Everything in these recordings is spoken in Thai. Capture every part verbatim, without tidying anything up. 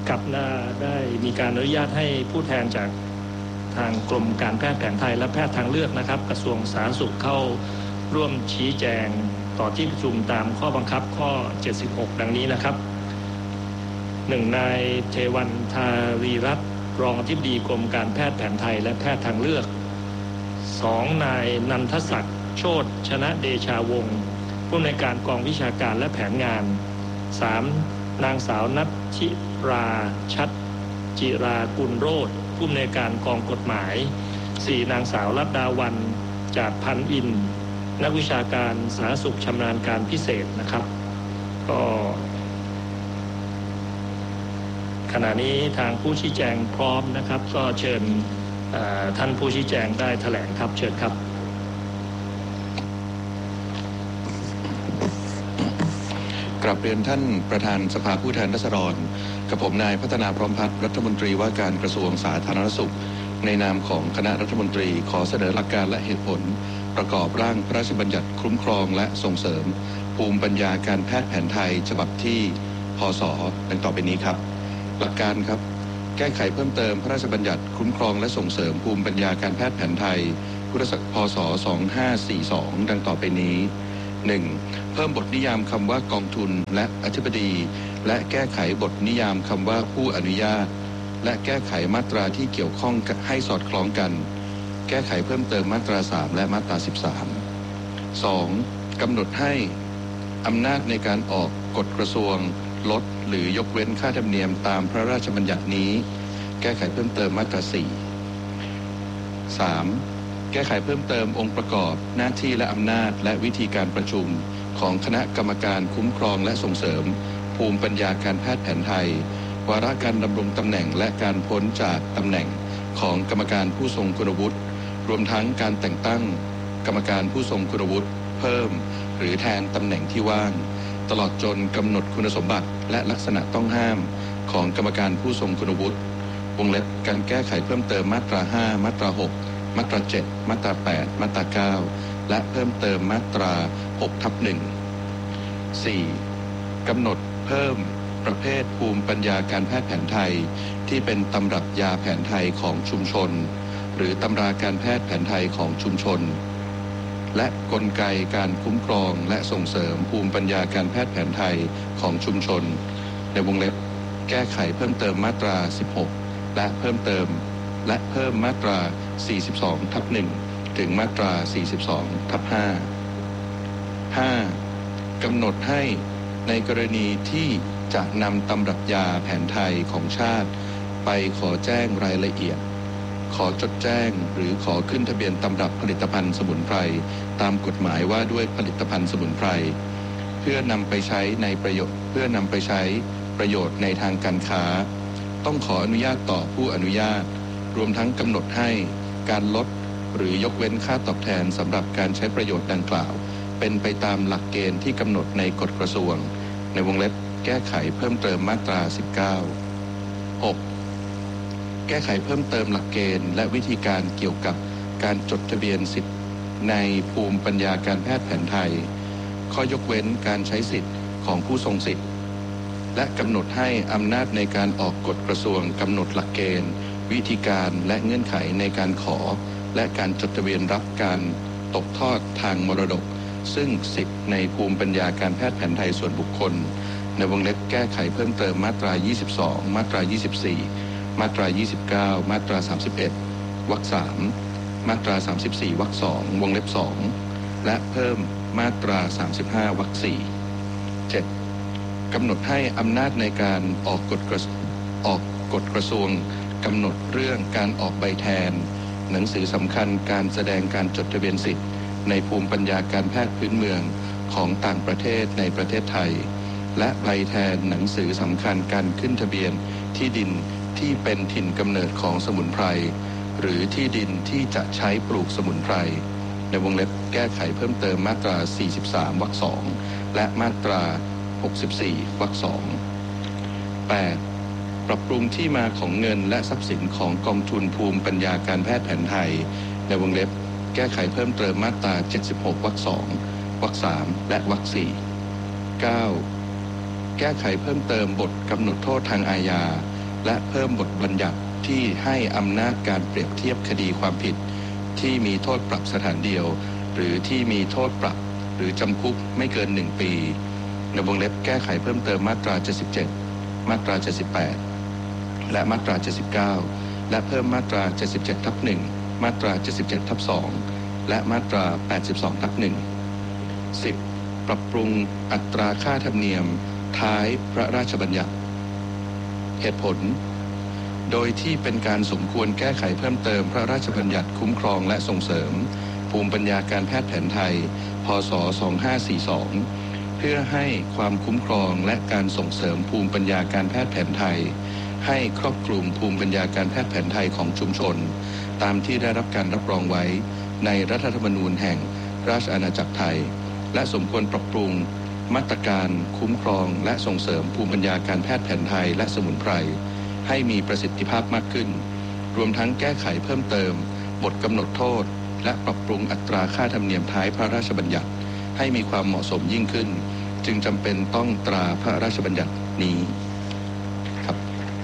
กับได้มีการอนุญาตให้ผู้แทนจากทางกรมการแพทย์แผนไทยและแพทย์ทางเลือกนะครับกระทรวงสาธารณสุขเข้าร่วมชี้แจงต่อที่ประชุมตามข้อบังคับข้อเจ็ดสิบหกดังนี้นะครับหนึ่งนายเทวันทารีรัตน์รองอธิบดีกรมการแพทย์แผนไทยและแพทย์ทางเลือกสองนายนันทศักดิ์โชติชนะเดชาวงศ์ผู้อำนวยการกองวิชาการและแผนงานสามนางสาวนัทธิราชัดจิรากุลโรจน์ผู้อำนวยการกองกฎหมายสี่นางสาวรัตดาวันจาดพันอินนักวิชาการสาธารณสุขชำนาญการพิเศษนะครับก็ขณะนี้ทางผู้ชี้แจงพร้อมนะครับก็เชิญท่านผู้ชี้แจงได้แถลงครับเชิญครับกราบเรียนท่านประธานสภาผู้แทนราษฎรกับผมนายพัฒนาพร้อมพัฒน์รัฐมนตรีว่าการกระทรวงสาธารณสุขในนามของคณะรัฐมนตรีขอเสนอหลักการและเหตุผลประกอบร่างพระราชบัญญัติคุ้มครองและส่งเสริมภูมิปัญญาการแพทย์แผนไทยฉบับที่พ.ศ.ดังต่อไปนี้ครับหลักการครับแก้ไขเพิ่มเติมพระราชบัญญัติคุ้มครองและส่งเสริมภูมิปัญญาการแพทย์แผนไทยพุทธศักราชพ.ศ. สองพันห้าร้อยสี่สิบสองดังต่อไปนี้หนึ่งเพิ่มบทนิยามคำว่ากองทุนและอธิบดีและแก้ไขบทนิยามคำว่าผู้อนุญาตและแก้ไขมาตราที่เกี่ยวข้องให้สอดคล้องกันแก้ไขเพิ่มเติมมาตราสามและมาตราสิบสาม สองกำหนดให้อำนาจในการออกกฎกระทรวงลดหรือยกเว้นค่าธรรมเนียมตามพระราชบัญญัตินี้แก้ไขเพิ่มเติมมาตราสี่ สามแก้ไขเพิ่มเติมองค์ประกอบหน้าที่และอำนาจและวิธีการประชุมของคณะกรรมการคุ้มครองและส่งเสริมภูมิปัญญาการแพทย์แผนไทยวาระการดำรงตำแหน่งและการพ้นจากตำแหน่งของกรรมการผู้ทรงคุณวุฒิรวมทั้งการแต่งตั้งกรรมการผู้ทรงคุณวุฒิเพิ่มหรือแทนตำแหน่งที่ว่างตลอดจนกำหนดคุณสมบัติและลักษณะต้องห้ามของกรรมการผู้ทรงคุณวุฒิวงเล็บการแก้ไขเพิ่มเติมมาตราห้ามาตราหกมาตราเจ็ดมาตราแปดมาตราเก้าและเพิ่มเติมมาตราหกทับหนึ่ง สี่กำหนดเพิ่มประเภทภูมิปัญญาการแพทย์แผนไทยที่เป็นตำรับยาแผนไทยของชุมชนหรือตำราการแพทย์แผนไทยของชุมชนและกลไกการคุ้มครองและส่งเสริมภูมิปัญญาการแพทย์แผนไทยของชุมชนในวงเล็บแก้ไขเพิ่มเติมมาตราสิบหกและเพิ่มเติมและเพิ่มมาตราสี่สิบสองทับหนึ่งถึงมาตราสี่สิบสองทับห้า ห้ากำหนดให้ในกรณีที่จะนำตำรับยาแผนไทยของชาติไปขอแจ้งรายละเอียดขอจดแจ้งหรือขอขึ้นทะเบียนตำรับผลิตภัณฑ์สมุนไพรตามกฎหมายว่าด้วยผลิตภัณฑ์สมุนไพรเพื่อนำไปใช้ในประโยชน์เพื่อนำไปใช้ประโยชน์ในทางการค้าต้องขออนุญาตต่อผู้อนุญาตรวมทั้งกำหนดให้การลดหรือยกเว้นค่าตอบแทนสำหรับการใช้ประโยชน์ดังกล่าวเป็นไปตามหลักเกณฑ์ที่กำหนดในกฎกระทรวงในวงเล็บแก้ไขเพิ่มเติมมาตราสิบเก้า หกแก้ไขเพิ่มเติมหลักเกณฑ์และวิธีการเกี่ยวกับการจดทะเบียนสิทธิ์ในภูมิปัญญาการแพทย์แผนไทยข้อยกเว้นการใช้สิทธิ์ของผู้ทรงสิทธิ์และกำหนดให้อำนาจในการออกกฎกระทรวงกำหนดหลักเกณฑ์วิธีการและเงื่อนไขในการขอและการจดทะเบียนรับการตกทอดทางมรดกซึ่งสิทธิ์ในภูมิปัญญาการแพทย์แผนไทยส่วนบุคคลในวงเล็บแก้ไขเพิ่มเติมมาตรายี่สิบสองมาตรายี่สิบสี่มาตรายี่สิบเก้ามาตราสามสิบเอ็ดวรรคสามมาตราสามสิบสี่วรรคสองวงเล็บสองและเพิ่มมาตราสามสิบห้าวรรคสี่ เจ็ดกำหนดให้อำนาจในการออกกฎกระออกกฎกระทรวงกำหนดเรื่องการออกใบแทนหนังสือสำคัญการแสดงการจดทะเบียนสิทธิ์ในภูมิปัญญาการแพทย์พื้นเมืองของต่างประเทศในประเทศไทยและใบแทนหนังสือสำคัญการขึ้นทะเบียนที่ดินที่เป็นถิ่นกำเนิดของสมุนไพรหรือที่ดินที่จะใช้ปลูกสมุนไพรในวงเล็บแก้ไขเพิ่มเติมมาตราสี่สิบสามวรรคสองและมาตราหกสิบสี่วรรคสอง แปดปรับปรุงที่มาของเงินและทรัพย์สินของกองทุนภูมิปัญญาการแพทย์แผนไทยในวงเล็บแก้ไขเพิ่มเติมมาตราเจ็ดสิบหกวรรคสองวรรคสามและวรรคสี่ เก้าแก้ไขเพิ่มเติมบทกำหนดโทษทางอาญาและเพิ่มบทบัญญัติที่ให้อำนาจการเปรียบเทียบคดีความผิดที่มีโทษปรับสถานเดียวหรือที่มีโทษปรับหรือจำคุกไม่เกินหนึ่งปีในวงเล็บแก้ไขเพิ่มเติมมาตราเจ็ดสิบเจ็ดมาตราเจ็ดสิบแปดและมาตราเจ็ดสิบเก้าและเพิ่มมาตราเจ็ดสิบเจ็ดทับหนึ่งมาตราเจ็ดสิบเจ็ดทับสองและมาตราแปดสิบสองทับหนึ่ง สิบปรับปรุงอัตราค่าธรรมเนียมท้ายพระราชบัญญัติเหตุผลโดยที่เป็นการสมควรแก้ไขเพิ่มเติมพระราชบัญญัติคุ้มครองและส่งเสริมภูมิปัญญาการแพทย์แผนไทยพ.ศ. สองพันห้าร้อยสี่สิบสองเพื่อให้ความคุ้มครองและการส่งเสริมภูมิปัญญาการแพทย์แผนไทยให้ครอบคลุมภูมิปัญญาการแพทย์แผนไทยของชุมชนตามที่ได้รับการรับรองไว้ในรัฐธรรมนูญแห่งราชอาณาจักรไทยและสมควรปรับปรุงมาตรการคุ้มครองและส่งเสริมภูมิปัญญาการแพทย์แผนไทยและสมุนไพรให้มีประสิทธิภาพมากขึ้นรวมทั้งแก้ไขเพิ่มเติมบทกำหนดโทษและปรับปรุงอัตราค่าธรรมเนียมท้ายพระราชบัญญัติให้มีความเหมาะสมยิ่งขึ้นจึงจำเป็นต้องตราพระราชบัญญัตินี้ครับ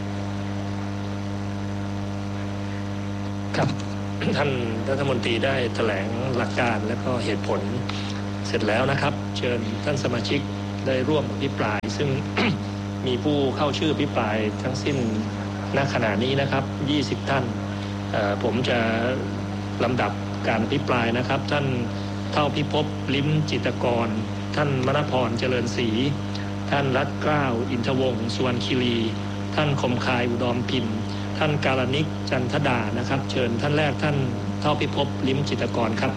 ครับ ท่านรัฐมนตรีได้แถลงหลักการและก็เหตุผลเสร็จแล้วนะครับเชิญท่านสมาชิกได้ร่วมอภิปรายซึ่ง มีผู้เข้าชื่ออภิปรายทั้งสิ้นณขณะนี้นะครับยี่สิบท่านผมจะลำดับการอภิปรายนะครับท่านเท่าพิภพลิ้มจิตรกรท่านมณพรเจริญศรีท่านรัตน์เกล้าอินทวงศ์สุวรรณคีรีท่านคมคายอุดมพิมพ์ท่านการณิกจันทดานะครับเชิญท่านแรกท่านเท่าพิภพลิ้มจิตรกรครับ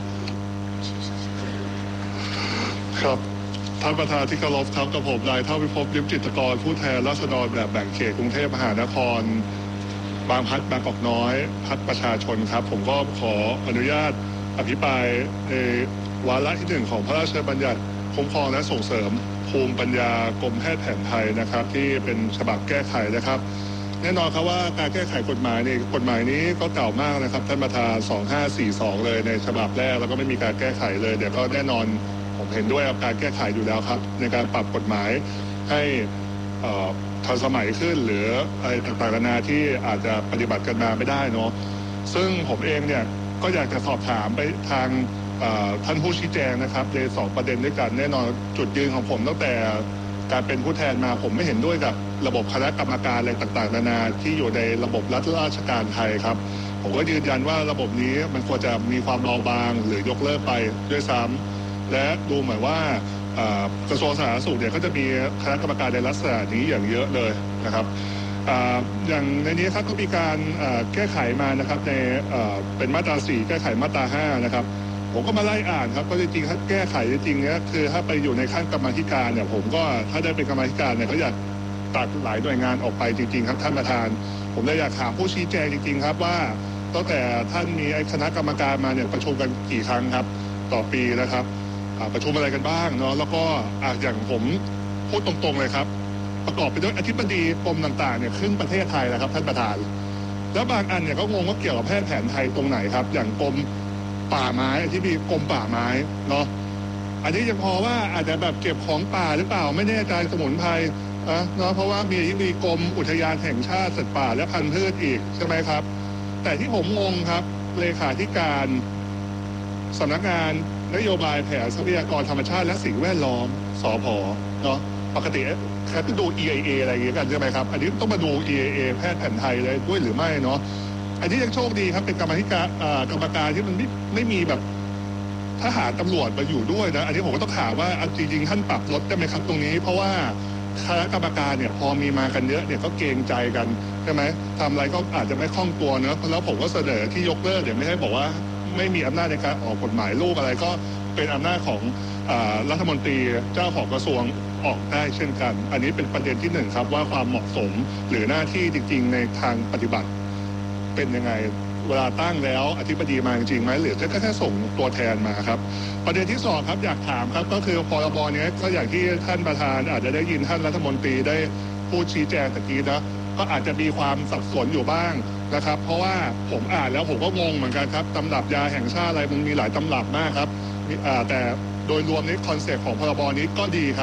ครับท่านประธานที่เคารพครับกับผมนายเท่าพิภพลิ้มจิตรกรผู้แทนราษฎรแบบแบ่งเขตกรุงเทพมหานครบางพลัดบางกอกน้อยพรรคประชาชนครับผมก็ขออนุญาตอภิปรายในวาระที่หนึ่งของพระราชบัญญัติคุ้มครองและส่งเสริมภูมิปัญญากรมแพทย์แผนไทยนะครับที่เป็นฉบับแก้ไขนะครับแน่นอนครับว่าการแก้ไขกฎหมายนี่กฎหมายนี้ก็เก่ามากนะครับท่านประธานสองพันห้าร้อยสี่สิบสองเลยในฉบับแรกแล้วก็ไม่มีการแก้ไขเลยเดี๋ยวก็แน่นอนผมเห็นด้วยกับการแก้ไขอยู่แล้วครับในการปรับกฎหมายให้ทันสมัยขึ้นหรืออะไรต่างๆนานาที่อาจจะปฏิบัติกันมาไม่ได้เนาะซึ่งผมเองเนี่ยก็อยากจะสอบถามไปทางท่านผู้ชี้แจงนะครับในสองประเด็นด้วยกันแน่นอนจุดยืนของผมตั้งแต่การเป็นผู้แทนมาผมไม่เห็นด้วยกับระบบคณะกรรมการอะไรต่างๆนานาที่อยู่ในระบบรัฐราชการไทยครับผมก็ยืนยันว่าระบบนี้มันควรจะมีความเบาบางหรือยกเลิกไปด้วยซ้ำและดูเหมือนว่ากระทรวงสาธารณสุขเนี่ยก็จะมีคณะกรรมการในลักษณะนี้อย่างเยอะเลยนะครับอย่างในนี้ครับก็มีการแก้ไขมานะครับในเป็นมาตราสี่แก้ไขมาตราห้านะครับผมก็มาไล่อ่านครับก็จริงๆถ้าแก้ไขจริงๆเนี่ยคือถ้าไปอยู่ในขั้นกรรมาธิการเนี่ยผมก็ถ้าได้เป็นกรรมาธิการเนี่ยเขาอยากตัดหลายหน่วยงานออกไปจริงๆครับท่านประธานผมเลยอยากถามผู้ชี้แจงจริงๆครับว่าตั้งแต่ท่านมีไอ้คณะกรรมการมาเนี่ยประชุมกันกี่ครั้งครับต่อปีนะครับประชุมอะไรกันบ้างเนาะแล้วก็อย่างผมพูดตรงๆเลยครับประกอบไปด้วยอธิบดีกรมต่างๆเนี่ยครึ่งประเทศไทยแล้วครับท่านประธานแล้วบางอันเนี่ยก็งงว่าเกี่ยวกับแพทย์แผนไทยตรงไหนครับอย่างกรมป่าไม้ที่มีกรมป่าไม้เนาะอันนี้ยังพอว่าอาจจะแบบเก็บของป่าหรือเปล่าไม่แน่ใจสมุนไพรเนาะเพราะว่ามีมีกรมอุทยานแห่งชาติสัตว์ป่าและพันธุ์พืชอีกใช่ไหมครับแต่ที่ผมงงครับเลขาธิการสำนักงานนโยบายแผนทรัพยากรธรรมชาติและสิ่งแวดล้อมสผเนาะปกติแค่ดู อี ไอ เอ อะไรอย่างเงี้ยกันใช่ไหมครับอันนี้ต้องมาดู อี ไอ เอ แพทย์แผนไทยเลยด้วยหรือไม่เนาะอันนี้ยังโชคดีครับเป็นกรรมธิการกรรมการที่มันไม่ไม่มีแบบทหารตำรวจมาอยู่ด้วยนะอันนี้ผมก็ต้องถามว่าจริงๆท่านปรับลดได้ไหมครับตรงนี้เพราะว่าคณะกรรมการเนี่ยพอมีมากันเยอะเนี่ยก็เกรงใจกันใช่ไหมทำอะไรก็อาจจะไม่คล่องตัวเนอะแล้วผมก็เสนอที่ยกเลิกเดี๋ยวไม่ให้บอกว่าไม่มีอำนาจในการออกกฎหมายลูกอะไรก็เป็นอำนาจของรัฐมนตรีเจ้าของกระทรวงออกได้เช่นกันอันนี้เป็นประเด็นที่หนึ่งครับว่าความเหมาะสมหรือหน้าที่จริงๆในทางปฏิบัติเป็นยังไงเวลาตั้งแล้วอธิบดีมาจริงไหมหรือแค่แค่ส่งตัวแทนมาครับประเด็นที่สองครับอยากถามครับก็คือพรบนี้ก็อย่างที่ท่านประธานอาจจะได้ยินท่านรัฐมนตรีได้พูดชี้แจงตะกี้นะก็อาจจะมีความสับสนอยู่บ้างนะครับเพราะว่าผมอ่านแล้วผมก็งงเหมือนกันครับตำรับยาแห่งชาติอะไรมันมีหลายตำรับมากครับแต่โดยรวมนี้คอนเซ็ปต์ของพรบนี้ก็ดีครับ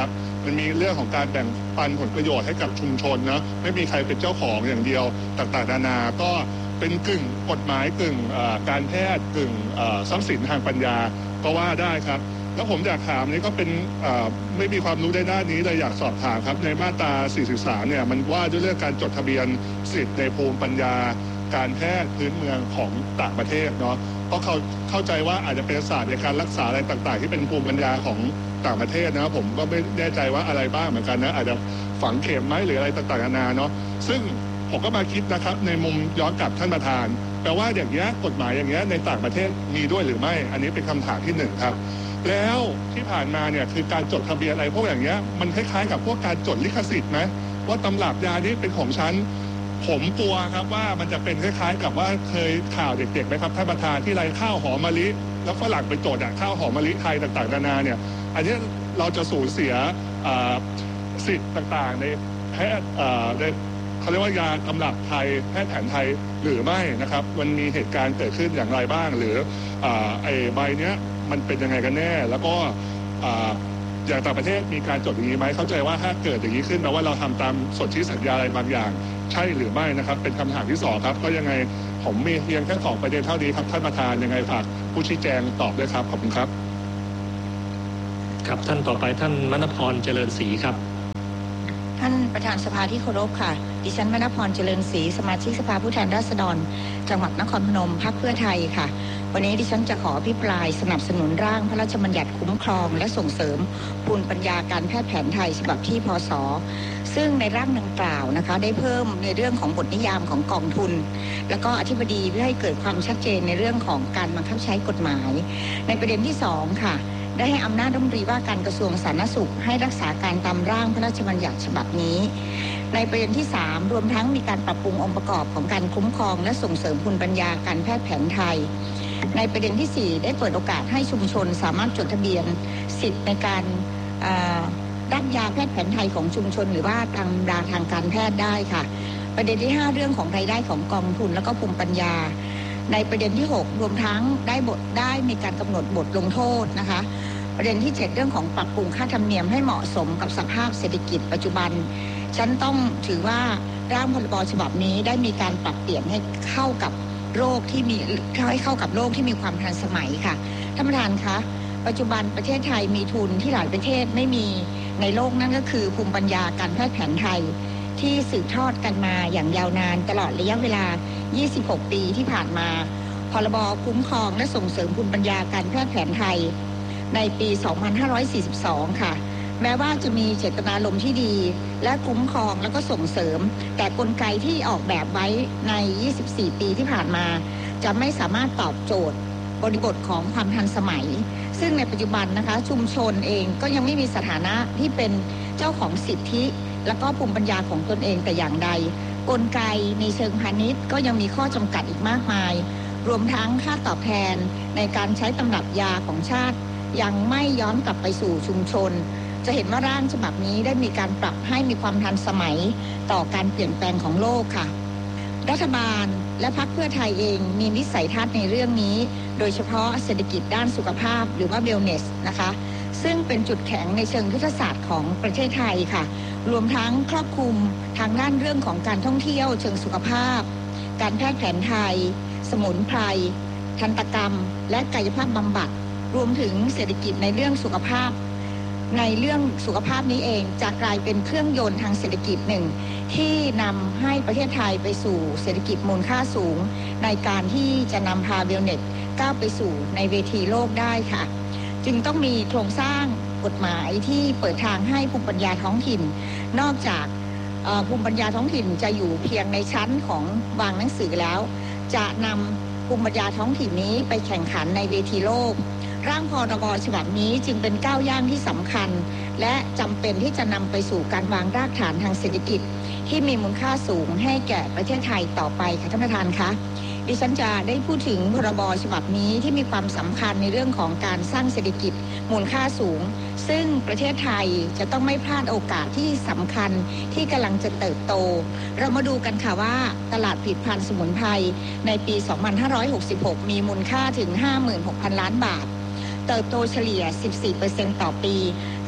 มันมีเรื่องของการแบ่งปันผลประโยชน์ให้กับชุมชนนะไม่มีใครเป็นเจ้าของอย่างเดียวต่างๆนานาก็เป็นกึ่งกฎหมายกึ่งการแพทย์กึ่งทรัพย์สินทางปัญญาก็ว่าได้ครับแล้วผมอยากถามนี่ก็เป็นไม่มีความรู้ในด้านนี้เลยอยากสอบถามครับในมาตราสี่สิบสามเนี่ยมันว่าด้วยเรื่องการจดทะเบียนสิทธิ์ในภูมิปัญญาการแพทย์พื้นเมืองของต่างประเทศเนาะเพราะเขาเข้าใจว่าอาจจะเป็นศาสตร์ในการรักษาอะไรต่างๆที่เป็นภูมิปัญญาของต่างประเทศนะผมก็ไม่แน่ใจว่าอะไรบ้างเหมือนกันนะอาจจะฝังเข็มไหมหรืออะไรต่างๆนานาเนาะซึ่งผมก็มาคิดนะครับในมุมย้อนกลับท่านประธานแปลว่าอย่างเงี้ยกฎหมายอย่างเงี้ยในต่างประเทศมีด้วยหรือไม่อันนี้เป็นคำถามที่หนึ่งครับแล้วที่ผ่านมาเนี่ยคือการจดทะเบียนอะไรพวกอย่างเงี้ยมันคล้ายๆกับพวกการจดลิขสิทธิ์ไหมว่าตำรับยานี้เป็นของฉันผมกลัวครับว่ามันจะเป็นคล้ายๆกับว่าเคยข่าวเด็กๆไหมครับท่านประธานที่ไรข้าวหอมมะลิแล้วฝรั่งไปจดอะข้าวหอมมะลิไทยต่างๆนานาเนี่ยอันนี้เราจะสูญเสียสิทธิ์ต่างๆในแพทย์ในเขาเรียกว่ายาตำรับไทยแพทย์แผนไทยหรือไม่นะครับมันมีเหตุการณ์เกิดขึ้นอย่างไรบ้างหรือไอ้ใบเนี้ยมันเป็นยังไงกันแน่แล้วก็อย่างต่างประเทศมีการจดอย่างนี้ไหมเข้าใจว่าถ้าเกิดอย่างนี้ขึ้นแปลว่าเราทำตามสนธิสัญญาอะไรบางอย่างใช่หรือไม่นะครับเป็นคำถามที่สองครับก็ยังไงผมมีเพียงแค่สองประเด็นเท่านี้ครับท่านประธานยังไงฝากผู้ชี้แจงตอบด้วยครับขอบคุณครับครับท่านต่อไปท่านมณพรเจริญศรีครับท่านประธานสภาที่เคารพค่ะดิฉันมณพรเจริญศรีสมาชิกสภาผู้แทนราษฎรจังหวัดนครพนมพรรคเพื่อไทยค่ะวันนี้ดิฉันจะขออภิปรายสนับสนุนร่างพระราชบัญญัติคุ้มครองและส่งเสริมภูมิปัญญาการแพทย์แผนไทยฉบับที่พศซึ่งในร่างดังกล่าวนะคะได้เพิ่มในเรื่องของบทนิยามของกองทุนแล้วก็อธิบดีเพื่อให้เกิดความชัดเจนในเรื่องของการบังคับใช้กฎหมายในประเด็นที่สองค่ะได้ให้อำนาจรัฐมนตรีว่าการกระทรวงสาธารณสุขให้รักษาการตามร่างพระราชบัญญัติฉบับนี้ในประเด็นที่สามรวมทั้งมีการปรับปรุงองค์ประกอบของการคุ้มครองและส่งเสริมภูมิปัญญาการแพทย์แผนไทยในประเด็นที่สี่ได้เปิดโอกาสให้ชุมชนสามารถจดทะเบียนสิทธิ์ในการรับยาแพทย์แผนไทยของชุมชนหรือว่าตามราทางการแพทย์ได้ค่ะประเด็นที่ห้าเรื่องของรายได้ของกองทุนและก็ภูมิปัญญาในประเด็นที่หกรวมทั้งได้บทได้มีการกำหนดบทลงโทษนะคะประเด็นที่เจ็ดเรื่องของปรับปรุงค่าธรรมเนียมให้เหมาะสมกับสภาพเศรษฐกิจปัจจุบันฉันต้องถือว่าร่างพรบฉบับนี้ได้มีการปรับเปลี่ยนให้เข้ากับโรคที่มีให้เข้ากับโลกที่มีความทันสมัยค่ะท่านประธานคะปัจจุบันประเทศไทยมีทุนที่หลายประเทศไม่มีในโลกนั่นก็คือภูมิปัญญาการแพทย์แผนไทยที่สืบทอดกันมาอย่างยาวนานตลอดระยะเวลายี่สิบหกปีที่ผ่านมาพรบคุ้มครองและส่งเสริมภูมิปัญญาการแพทย์แผนไทยในปีสองพันห้าร้อยสี่สิบสองค่ะแม้ว่าจะมีเจตนารมณ์ที่ดีและคุ้มครองแล้วก็ส่งเสริมแต่กลไกที่ออกแบบไว้ในยี่สิบสี่ปีที่ผ่านมาจะไม่สามารถตอบโจทย์บริบทของความทันสมัยซึ่งในปัจจุบันนะคะชุมชนเองก็ยังไม่มีสถานะที่เป็นเจ้าของสิทธิและก็ภูมิปัญญาของตนเองแต่อย่างใดกลไกในเชิงพาณิชย์ก็ยังมีข้อจำกัดอีกมากมายรวมทั้งค่าตอบแทนในการใช้ตำรับยาของชาติยังไม่ย้อนกลับไปสู่ชุมชนจะเห็นว่าร่างฉบับนี้ได้มีการปรับให้มีความทันสมัยต่อการเปลี่ยนแปลงของโลกค่ะรัฐบาลและพรรคเพื่อไทยเองมีวิสัยทัศน์ในเรื่องนี้โดยเฉพาะเศรษฐกิจด้านสุขภาพหรือว่า wellness นะคะซึ่งเป็นจุดแข็งในเชิงยุทธศาสตร์ของประเทศไทยค่ะรวมทั้งครอบคลุมทางด้านเรื่องของการท่องเที่ยวเชิงสุขภาพการแพทย์แผนไทยสมุนไพรทันตกรรมและกายภาพบำบัดรวมถึงเศรษฐกิจในเรื่องสุขภาพในเรื่องสุขภาพนี้เองจะกลายเป็นเครื่องยนต์ทางเศรษฐกิจหนึ่งที่นำให้ประเทศไทยไปสู่เศรษฐกิจมูลค่าสูงในการที่จะนำพาเวลเนสก้าวไปสู่ในเวทีโลกได้ค่ะจึงต้องมีโครงสร้างกฎหมายที่เปิดทางให้ภูมิปัญญาท้องถิ่นนอกจากภูมิปัญญาท้องถิ่นจะอยู่เพียงในชั้นของวางหนังสือแล้วจะนำภูมิปัญญาท้องถิ่นนี้ไปแข่งขันในเวทีโลกร่างพรบฉบับนี้จึงเป็นก้าวย่างที่สำคัญและจำเป็นที่จะนำไปสู่การวางรากฐานทางเศรษฐกิจที่มีมูลค่าสูงให้แก่ประเทศไทยต่อไปค่ะท่านประธานคะดิฉันจะได้พูดถึงพรบฉบับนี้ที่มีความสำคัญในเรื่องของการสร้างเศรษฐกิจมูลค่าสูงซึ่งประเทศไทยจะต้องไม่พลาดโอกาสที่สำคัญที่กำลังจะเติบโตเรามาดูกันค่ะว่าตลาดผลิตภัณฑ์สมุนไพรในปีสองพันห้าร้อยหกสิบหกมีมูลค่าถึง ห้าหมื่นหกพัน ล้านบาทเติบโตเฉลี่ย สิบสี่เปอร์เซ็นต์ ต่อปี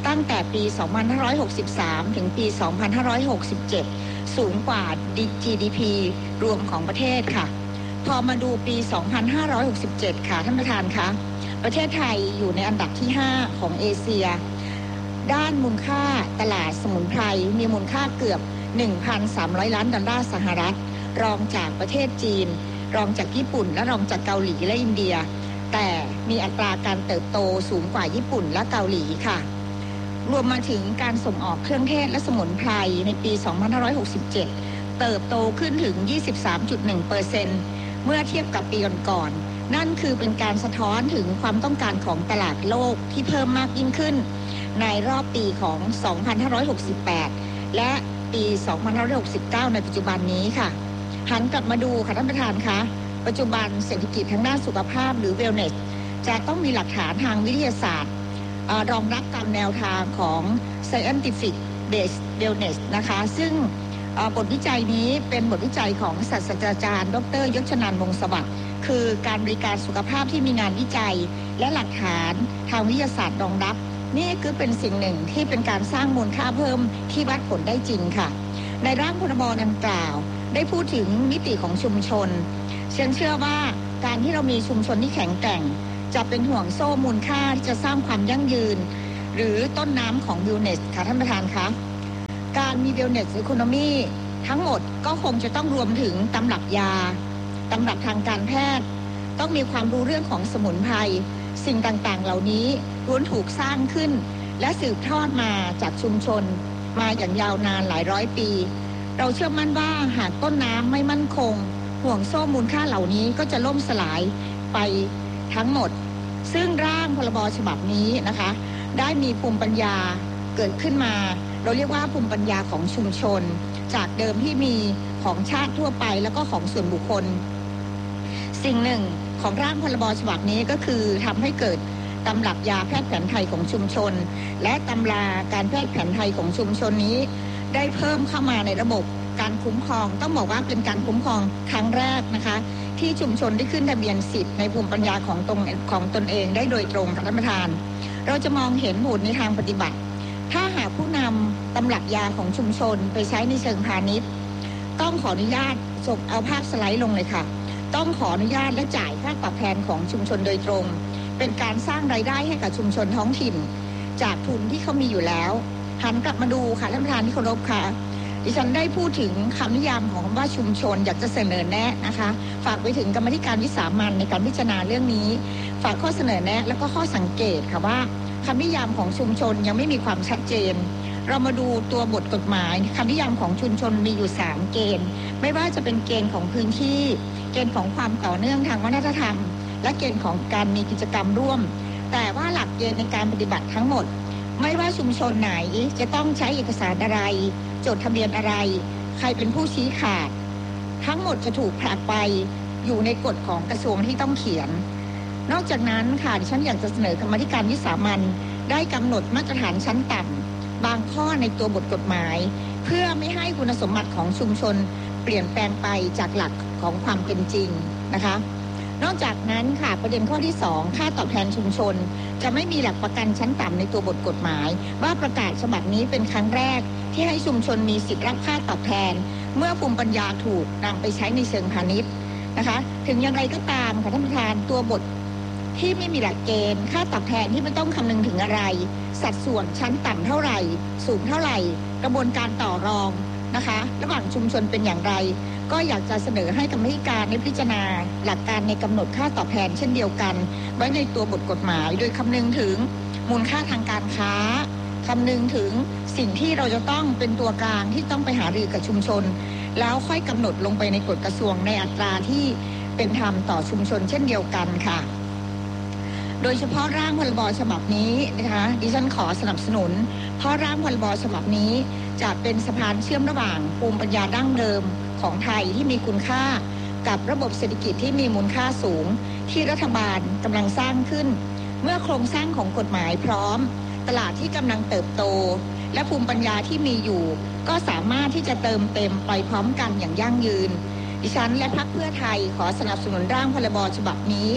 ตั้งแต่ปี สองพันห้าร้อยหกสิบสาม ถึงปี สองพันห้าร้อยหกสิบเจ็ด สูงกว่า จี ดี พี รวมของประเทศค่ะพอมาดูปี สองพันห้าร้อยหกสิบเจ็ด ค่ะท่านประธานคะประเทศไทยอยู่ในอันดับที่ ห้า ของเอเชียด้านมูลค่าตลาดสมุนไพรมีมูลค่าเกือบ หนึ่งพันสามร้อย ล้านดอลลาร์สหรัฐรองจากประเทศจีนรองจากญี่ปุ่นและรองจากเกาหลีและอินเดียแต่มีอัตราการเติบโตสูงกว่าญี่ปุ่นและเกาหลีค่ะรวมมาถึงการส่งออกเครื่องเทศและสมุนไพรในปี สองพันห้าร้อยหกสิบเจ็ด เติบโตขึ้นถึง ยี่สิบสามจุดหนึ่งเปอร์เซ็นต์ เมื่อเทียบกับปีก่อนๆนั่นคือเป็นการสะท้อนถึงความต้องการของตลาดโลกที่เพิ่มมากยิ่งขึ้นในรอบปีของ สองพันห้าร้อยหกสิบแปด และปี สองพันห้าร้อยหกสิบเก้า ในปัจจุบันนี้ค่ะหันกลับมาดูค่ะท่านประธานคะปัจจุบันเศรษฐกิจทางด้านสุขภาพหรือ Wellness จะต้องมีหลักฐานทางวิทยาศาสตร์รองรับตามแนวทางของ Scientific Based Wellness นะคะซึ่งบทวิจัยนี้เป็นบทวิจัยของศาสตราจารย์ดร.ยศนันท์ วงศ์สวัสดิ์คือการบริการสุขภาพที่มีงานวิจัยและหลักฐานทางวิทยาศาสตร์รองรับนี่คือเป็นสิ่งหนึ่งที่เป็นการสร้างมูลค่าเพิ่มที่วัดผลได้จริงค่ะในร่างพรบดังกล่าวได้พูดถึงมิติของชุมชนฉันเชื่อว่าการที่เรามีชุมชนที่แข็งแกร่งจะเป็นห่วงโซ่มูลค่าที่จะสร้างความยั่งยืนหรือต้นน้ำของ Wellness ค่ะท่านประธานคะการมี Wellness Economy ทั้งหมดก็คงจะต้องรวมถึงตำรับยาตำรับทางการแพทย์ต้องมีความรู้เรื่องของสมุนไพรสิ่งต่างๆเหล่านี้ล้วนถูกสร้างขึ้นและสืบทอดมาจากชุมชนมาอย่างยาวนานหลายร้อยปีเราเชื่อมั่นว่าหากต้นน้ำไม่มั่นคงห่วงโซ่มูลค่าเหล่านี้ก็จะล่มสลายไปทั้งหมดซึ่งร่างพรบฉบับนี้นะคะได้มีภูมิปัญญาเกิดขึ้นมาเราเรียกว่าภูมิปัญญาของชุมชนจากเดิมที่มีของชาติทั่วไปแล้วก็ของส่วนบุคคลสิ่งหนึ่งของร่างพรบฉบับนี้ก็คือทำให้เกิดตำรับยาแพทย์แผนไทยของชุมชนและตำราการแพทย์แผนไทยของชุมชนนี้ได้เพิ่มเข้ามาในระบบการคุ้มครองต้องบอกว่าเป็นการคุ้มครองครั้งแรกนะคะที่ชุมชนได้ขึ้นทะเบียนสิทธิ์ในภูมิปัญญาของตนของตนเองได้โดยตรงค่ะท่านประธานเราจะมองเห็นผลในทางปฏิบัติถ้าหากผู้นำตำรับยาของชุมชนไปใช้ในเชิงพาณิชย์ต้องขออนุญาตส่งเอาภาพสไลด์ลงเลยค่ะต้องขออนุญาตและจ่ายค่าตอบแทนของชุมชนโดยตรงเป็นการสร้างรายได้ให้กับชุมชนท้องถิ่นจากทุนที่เขามีอยู่แล้วหันกลับมาดูค่ะท่านประธานที่เคารพค่ะดิฉันได้พูดถึงคำนิยามของคำว่าชุมชนอยากจะเสนอแนะนะคะฝากไปถึงกรรมธิการวิสามัญในการพิจารณาเรื่องนี้ฝากข้อเสนอแนะและก็ข้อสังเกตค่ะว่าคำนิยามของชุมชนยังไม่มีความชัดเจนเรามาดูตัวบทกฎหมายคำนิยามของชุมชนมีอยู่สามเกณฑ์ไม่ว่าจะเป็นเกณฑ์ของพื้นที่เกณฑ์ของความต่อเนื่องทางวัฒนธรรมและเกณฑ์ของการมีกิจกรรมร่วมแต่ว่าหลักเกณฑ์ในการปฏิบัติทั้งหมดไม่ว่าชุมชนไหนจะต้องใช้เอกสารอะไรจดทะเบียนอะไรใครเป็นผู้ชี้ขาดทั้งหมดจะถูกผลักไปอยู่ในกฎของกระทรวงที่ต้องเขียนนอกจากนั้นค่ะดิฉันอยากจะเสนอกรรมาธิการวิสามัญได้กำหนดมาตรฐานชั้นต่ำบางข้อในตัวบทกฎหมายเพื่อไม่ให้คุณสมบัติของชุมชนเปลี่ยนแปลงไปจากหลักของความเป็นจริงนะคะนอกจากนั้นค่ะประเด็นข้อที่สองค่าตอบแทนชุมชนจะไม่มีหลักประกันชั้นต่ำในตัวบทกฎหมายว่าประกาศฉบับนี้เป็นครั้งแรกที่ให้ชุมชนมีสิทธิรับค่าตอบแทนเมื่อภูมิปัญญาถูกนำไปใช้ในเชิงพาณิชย์นะคะถึงอย่างไรก็ตามค่ะท่านประธานตัวบทที่ไม่มีหลักเกณฑ์ค่าตอบแทนที่ไม่ต้องคำนึงถึงอะไรสัดส่วนชั้นต่ำเท่าไหร่สูงเท่าไหร่กระบวนการต่อรองนะคะระหว่างชุมชนเป็นอย่างไรก็อยากจะเสนอให้กรรมาธิการได้พิจารณาหลักการในกำหนดค่าตอบแทนเช่นเดียวกันไว้ในตัวบทกฎหมายโดยคำนึงถึงมูลค่าทางการค้าคำนึงถึงสิ่งที่เราจะต้องเป็นตัวกลางที่ต้องไปหารือกับชุมชนแล้วค่อยกำหนดลงไปในกฎกระทรวงในอัตราที่เป็นธรรมต่อชุมชนเช่นเดียวกันค่ะโดยเฉพาะร่างพรบฉบับนี้นะคะดิฉันขอสนับสนุนเพราะร่างพรบฉบับนี้จะเป็นสะพานเชื่อมระหว่างภูมิปัญญาดั้งเดิมของไทยที่มีคุณค่ากับระบบเศรษฐกิจที่มีมูลค่าสูงที่รัฐบาลกำลังสร้างขึ้นเมื่อโครงสร้างของกฎหมายพร้อมตลาดที่กำลังเติบโตและภูมิปัญญาที่มีอยู่ก็สามารถที่จะเติมเต็มไปพร้อมกันอย่างยั่งยืนดิฉันและพรรคเพื่อไทยขอสนับสนุนร่างพรบฉบับนี้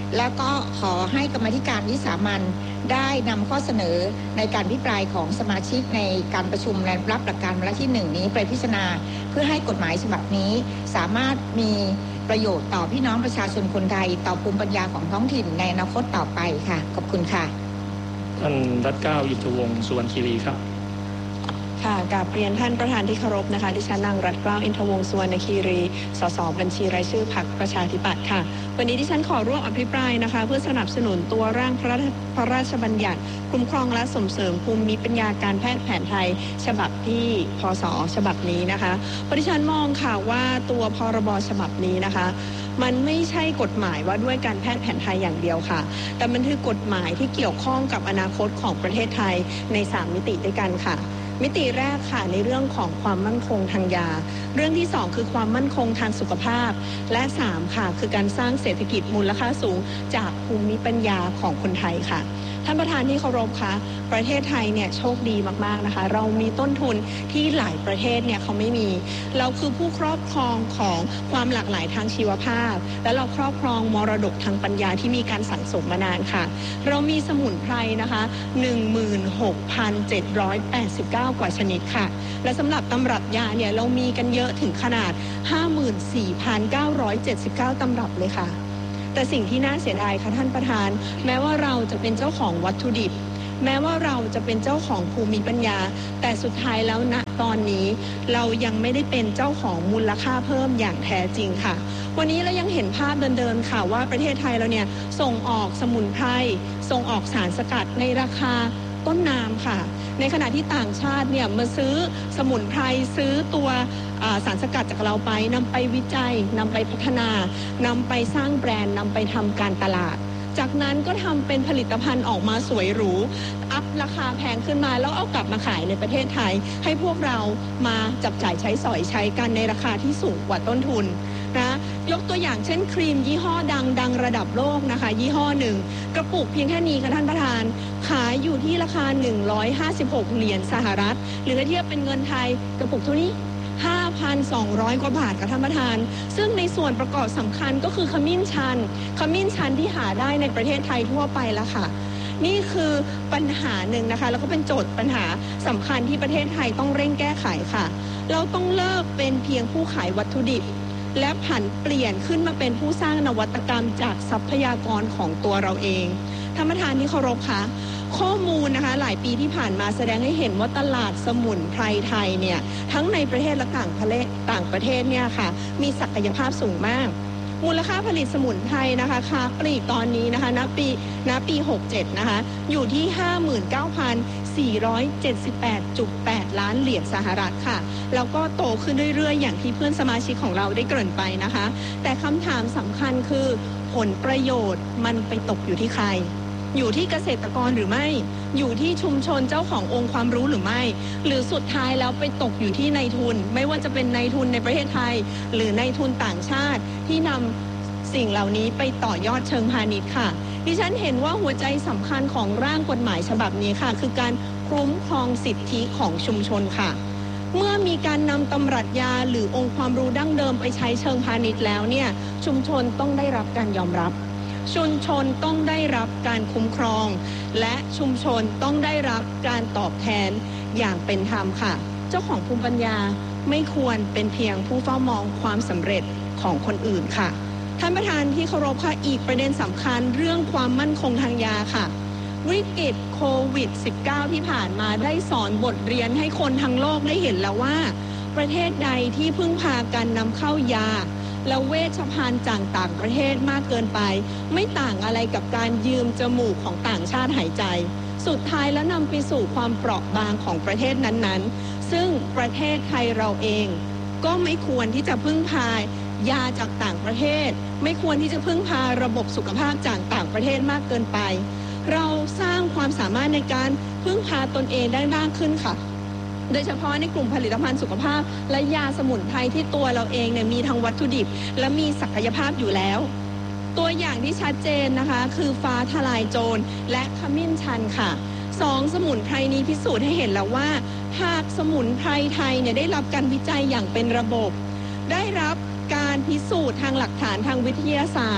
แล้วก็ขอให้กรรมาธิการวิสามัญได้นำข้อเสนอในการพิปรายของสมาชิกในการประชุมและรับหลักการวาระที่หนึ่งนี้ไปพิจารณาเพื่อให้กฎหมายฉบับนี้สามารถมีประโยชน์ต่อพี่น้องประชาชนคนไทยต่อภูมิปัญญาของท้องถิ่นในอนาคตต่อไปค่ะขอบคุณค่ะท่านรัตเกล้าอินทวงศ์สุวรรณคีรีครับค่ะกราบเรียนท่านประธานที่เคารพนะคะดิฉันนางรัตเกล้าอินทวงศ์สุวรรณคีรีสสบัญชีรายชื่อพรรคประชาธิปัตย์ค่ะวันนี้ดิฉันขอร่วมอภิปรายนะคะเพื่อสนับสนุนตัวร่างพระพระราชบัญญัติคุ้มครองและส่งเสริมภูมิปัญญาการแพทย์แผนไทยฉบับที่พศฉบับนี้นะคะเพราะดิฉันมองค่ะว่าตัวพรบฉบับนี้นะคะมันไม่ใช่กฎหมายว่าด้วยการแพทย์แผนไทยอย่างเดียวค่ะแต่มันคือกฎหมายที่เกี่ยวข้องกับอนาคตของประเทศไทยในสามมิติด้วยกันค่ะมิติแรกค่ะในเรื่องของความมั่นคงทางยาเรื่องที่สองคือความมั่นคงทางสุขภาพและสามค่ะคือการสร้างเศรษฐกิจมูลค่าสูงจากภูมิปัญญาของคนไทยค่ะท่านประธานที่เคารพคะประเทศไทยเนี่ยโชคดีมากๆนะคะเรามีต้นทุนที่หลายประเทศเนี่ยเขาไม่มีเราคือผู้ครอบครองของความหลากหลายทางชีวภาพและเราครอบครองมรดกทางปัญญาที่มีการสั่งสมมานานค่ะเรามีสมุนไพรนะคะ หนึ่งหมื่นหกพันเจ็ดร้อยแปดสิบเก้า กว่าชนิดค่ะและสำหรับตำรับยาเนี่ยเรามีกันเยอะถึงขนาด ห้าหมื่นสี่พันเก้าร้อยเจ็ดสิบเก้า ตำรับเลยค่ะแต่สิ่งที่น่าเสียดายค่ะท่านประธานแม้ว่าเราจะเป็นเจ้าของวัตถุดิบแม้ว่าเราจะเป็นเจ้าของภูมิปัญญาแต่สุดท้ายแล้วณตอนนี้เรายังไม่ได้เป็นเจ้าของมูลค่าเพิ่มอย่างแท้จริงค่ะวันนี้เรายังเห็นภาพเดินๆค่ะว่าประเทศไทยเราเนี่ยส่งออกสมุนไพรส่งออกสารสกัดในราคาต้นน้ำค่ะในขณะที่ต่างชาติเนี่ยมาซื้อสมุนไพรซื้อตัวสารสกัดจากเราไปนำไปวิจัยนำไปพัฒนานำไปสร้างแบรนด์นำไปทำการตลาดจากนั้นก็ทำเป็นผลิตภัณฑ์ออกมาสวยหรูอัพราคาแพงขึ้นมาแล้วเอากลับมาขายในประเทศไทยให้พวกเรามาจับจ่ายใช้สอยใช้กันในราคาที่สูงกว่าต้นทุนนะยกตัวอย่างเช่นครีมยี่ห้อดังดังระดับโลกนะคะยี่ห้อหนึ่งกระปุกเพียงแค่นี้ค่ะท่านประธานขายอยู่ที่ราคาหนึ่งร้อยห้าสิบหกเหรียญสหรัฐหรือถ้าเทียบเป็นเงินไทยกระปุกเท่านี้ ห้าพันสองร้อย กว่าบาทค่ะท่านประธานซึ่งในส่วนประกอบสำคัญก็คือขมิ้นชันขมิ้นชันที่หาได้ในประเทศไทยทั่วไปแล้วค่ะนี่คือปัญหาหนึ่งนะคะแล้วก็เป็นโจทย์ปัญหาสำคัญที่ประเทศไทยต้องเร่งแก้ไขค่ะเราต้องเลิกเป็นเพียงผู้ขายวัตถุดิบและผันเปลี่ยนขึ้นมาเป็นผู้สร้างนวัตกรรมจากทรัพยากรของตัวเราเองท่านประธานที่เคารพคะข้อมูลนะคะหลายปีที่ผ่านมาแสดงให้เห็นว่าตลาดสมุนไพรไทยเนี่ยทั้งในประเทศและต่างประเทศต่างประเทศเนี่ยค่ะมีศักยภาพสูงมากมูลค่าผลิตสมุนไพรนะคะค้าปลีกตอนนี้นะคะณปีณปีหกสิบเจ็ดนะคะอยู่ที่ ห้าหมื่นเก้าพันสี่ร้อยเจ็ดสิบแปดจุดแปด ล้านเหรียญสหรัฐค่ะแล้วก็โตขึ้นเรื่อยๆอย่างที่เพื่อนสมาชิกของเราได้เกริ่นไปนะคะแต่คำถามสำคัญคือผลประโยชน์มันไปตกอยู่ที่ใครอยู่ที่เกษตรกรหรือไม่อยู่ที่ชุมชนเจ้าขององค์ความรู้หรือไม่หรือสุดท้ายแล้วไปตกอยู่ที่นายทุนไม่ว่าจะเป็นนายทุนในประเทศไทยหรือนายทุนต่างชาติที่นำสิ่งเหล่านี้ไปต่อยอดเชิงพาณิชย์ค่ะดิฉันเห็นว่าหัวใจสำคัญของร่างกฎหมายฉบับนี้ค่ะคือการคุ้มครองสิทธิของชุมชนค่ะเมื่อมีการนำตำรับยาหรือองค์ความรู้ดั้งเดิมไปใช้เชิงพาณิชย์แล้วเนี่ยชุมชนต้องได้รับการยอมรับชุมชนต้องได้รับการคุ้มครองและชุมชนต้องได้รับการตอบแทนอย่างเป็นธรรมค่ะเจ้าของภูมิปัญญาไม่ควรเป็นเพียงผู้เฝ้ามองความสำเร็จของคนอื่นค่ะท่านประธานที่เคารพค่ะอีกประเด็นสำคัญเรื่องความมั่นคงทางยาค่ะวิกฤตโควิด สิบเก้า ที่ผ่านมาได้สอนบทเรียนให้คนทั้งโลกได้เห็นแล้วว่าประเทศใดที่พึ่งพาการนำเข้ายาและเวชภัณฑ์จากต่างประเทศมากเกินไปไม่ต่างอะไรกับการยืมจมูกของต่างชาติหายใจสุดท้ายแล้วนำไปสู่ความเปราะบางของประเทศนั้นๆซึ่งประเทศไทยเราเองก็ไม่ควรที่จะพึ่งพายาจากต่างประเทศไม่ควรที่จะพึ่งพาระบบสุขภาพจากต่างประเทศมากเกินไปเราสร้างความสามารถในการพึ่งพาตนเองได้มากขึ้นค่ะโดยเฉพาะในกลุ่มผลิตภัณฑ์สุขภาพและยาสมุนไพรที่ตัวเราเองเนี่ยมีทั้งวัตถุดิบและมีศักยภาพอยู่แล้วตัวอย่างที่ชัดเจนนะคะคือฟ้าทลายโจรและขมิ้นชันค่ะสองสมุนไพรนี้พิสูจน์ให้เห็นแล้วว่าหากสมุนไพรไทยเนี่ยได้รับการวิจัยอย่างเป็นระบบได้รับการพิสูจน์ทางหลักฐานทางวิทยาศาสตร์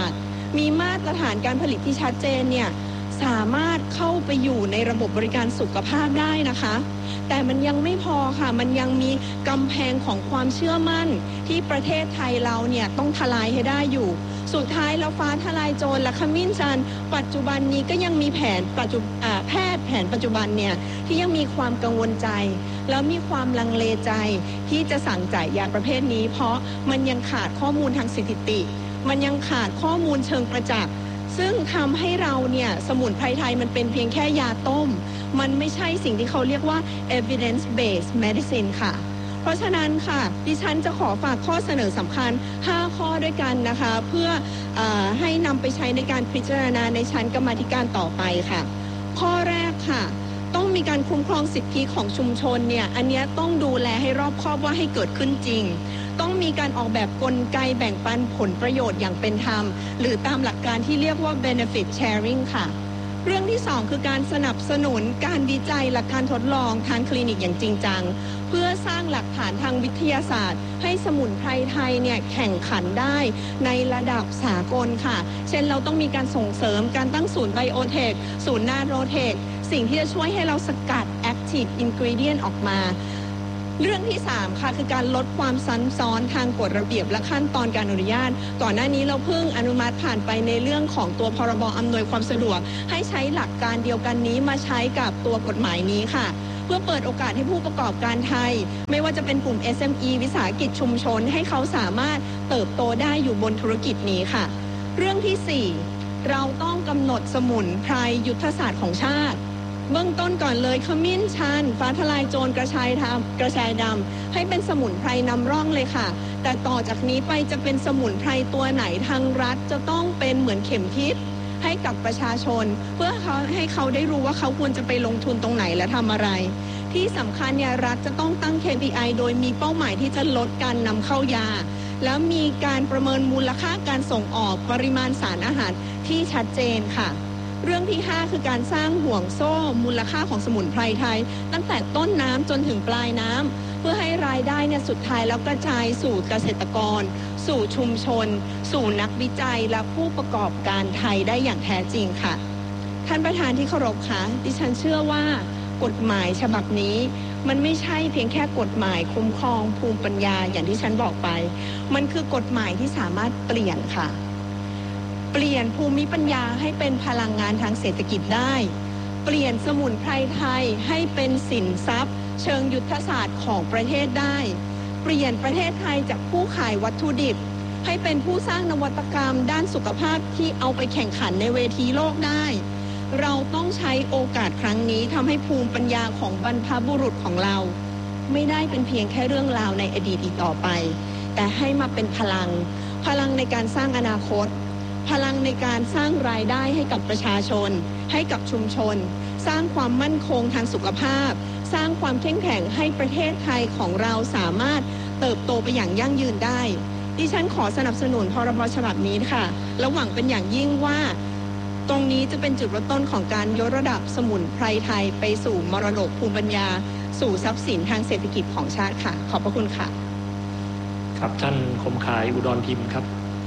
มีมาตรฐานการผลิตที่ชัดเจนเนี่ยสามารถเข้าไปอยู่ในระบบบริการสุขภาพได้นะคะแต่มันยังไม่พอค่ะมันยังมีกำแพงของความเชื่อมั่นที่ประเทศไทยเราเนี่ยต้องทลายให้ได้อยู่สุดท้ายแล้วฟ้าทลายโจรและขมิ้นชันปัจจุบันนี้ก็ยังมีแผนปัจจุแพทย์แผนปัจจุบันเนี่ยที่ยังมีความกังวลใจแล้วมีความลังเลใจที่จะสั่งจ่ายยาประเภทนี้เพราะมันยังขาดข้อมูลทางสถิติมันยังขาดข้อมูลเชิงประจักษ์ซึ่งทำให้เราเนี่ยสมุนไพรไทยมันเป็นเพียงแค่ยาต้มมันไม่ใช่สิ่งที่เขาเรียกว่า evidence based medicine ค่ะเพราะฉะนั้นค่ะดิฉันจะขอฝากข้อเสนอสำคัญห้าข้อด้วยกันนะคะเพื่อเอ่อให้นำไปใช้ในการพิจารณาในชั้นกรรมาธิการต่อไปค่ะข้อแรกค่ะต้องมีการคุ้มครองสิทธิของชุมชนเนี่ยอันนี้ต้องดูแลให้รอบคอบว่าให้เกิดขึ้นจริงต้องมีการออกแบบกลไกแบ่งปันผลประโยชน์อย่างเป็นธรรมหรือตามหลักการที่เรียกว่า benefit sharing ค่ะเรื่องที่สองคือการสนับสนุนการวิจัยและการทดลองทางคลินิกอย่างจริงจังเพื่อสร้างหลักฐานทางวิทยาศาสตร์ให้สมุนไพรไทยเนี่ยแข่งขันได้ในระดับสากลค่ะเช่นเราต้องมีการส่งเสริมการตั้งศูนย์ไบโอเทคศูนย์นาโนเทคสิ่งที่จะช่วยให้เราสกัด active ingredient ออกมาเรื่องที่สามค่ะคือการลดความซับซ้อนทางกฎระเบียบและขั้นตอนการอนุญาตก่อนหน้านี้เราเพิ่งอนุมัติผ่านไปในเรื่องของตัวพรบอำนวยความสะดวกให้ใช้หลักการเดียวกันนี้มาใช้กับตัวกฎหมายนี้ค่ะเพื่อเปิดโอกาสให้ผู้ประกอบการไทยไม่ว่าจะเป็นกลุ่ม เอส เอ็ม อี วิสาหกิจชุมชนให้เขาสามารถเติบโตได้อยู่บนธุรกิจนี้ค่ะเรื่องที่สี่เราต้องกำหนดสมุนไพรยุทธศาสตร์ของชาติเบื้องต้นก่อนเลยขมิ้นชันฟ้าทลายโจรกระชายดำกระชายดำให้เป็นสมุนไพรนำร่องเลยค่ะแต่ต่อจากนี้ไปจะเป็นสมุนไพรตัวไหนทางรัฐจะต้องเป็นเหมือนเข็มทิศให้กับประชาชนเพื่อเขาให้เขาได้รู้ว่าเขาควรจะไปลงทุนตรงไหนและทำอะไรที่สำคัญเนี่ยรัฐจะต้องตั้ง เค พี ไอ โดยมีเป้าหมายที่จะลดการนำเข้ายาแล้วมีการประเมินมูลค่าการส่งออกปริมาณสารอาหารที่ชัดเจนค่ะเรื่องที่ห้าคือการสร้างห่วงโซ่มูลค่าของสมุนไพรไทยตั้งแต่ต้นน้ำจนถึงปลายน้ำเพื่อให้รายได้เนี่ยสุดท้ายแล้วกระจายสู่เกษตรกรสู่ชุมชนสู่นักวิจัยและผู้ประกอบการไทยได้อย่างแท้จริงค่ะท่านประธานที่เคารพคะดิฉันเชื่อว่ากฎหมายฉบับนี้มันไม่ใช่เพียงแค่กฎหมายคุ้มครองภูมิปัญญาอย่างที่ฉันบอกไปมันคือกฎหมายที่สามารถเปลี่ยนค่ะเปลี่ยนภูมิปัญญาให้เป็นพลังงานทางเศรษฐกิจได้เปลี่ยนสมุนไพรไทยให้เป็นสินทรัพย์เชิงยุทธศาสตร์ของประเทศได้เปลี่ยนประเทศไทยจากผู้ขายวัตถุดิบให้เป็นผู้สร้างนวัตกรรมด้านสุขภาพที่เอาไปแข่งขันในเวทีโลกได้เราต้องใช้โอกาสครั้งนี้ทำให้ภูมิปัญญาของบรรพบุรุษของเราไม่ได้เป็นเพียงแค่เรื่องราวในอดีตอีกต่อไปแต่ให้มาเป็นพลังพลังในการสร้างอนาคตพลังในการสร้างรายได้ให้กับประชาชนให้กับชุมชนสร้างความมั่นคงทางสุขภาพสร้างความเข้มแข็งให้ประเทศไทยของเราสามารถเติบโตไปอย่างยั่งยืนได้ดิฉันขอสนับสนุนพรบฉบับนี้ค่ะและหวังเป็นอย่างยิ่งว่าตรงนี้จะเป็นจุดเริ่มต้นของการยกระดับสมุนไพรไทยไปสู่มรดกภูมิปัญญาสู่ทรัพย์สินทางเศรษฐกิจของชาติค่ะขอบพระคุณค่ะครับท่านคมขายอุดรพิมพ์ครับ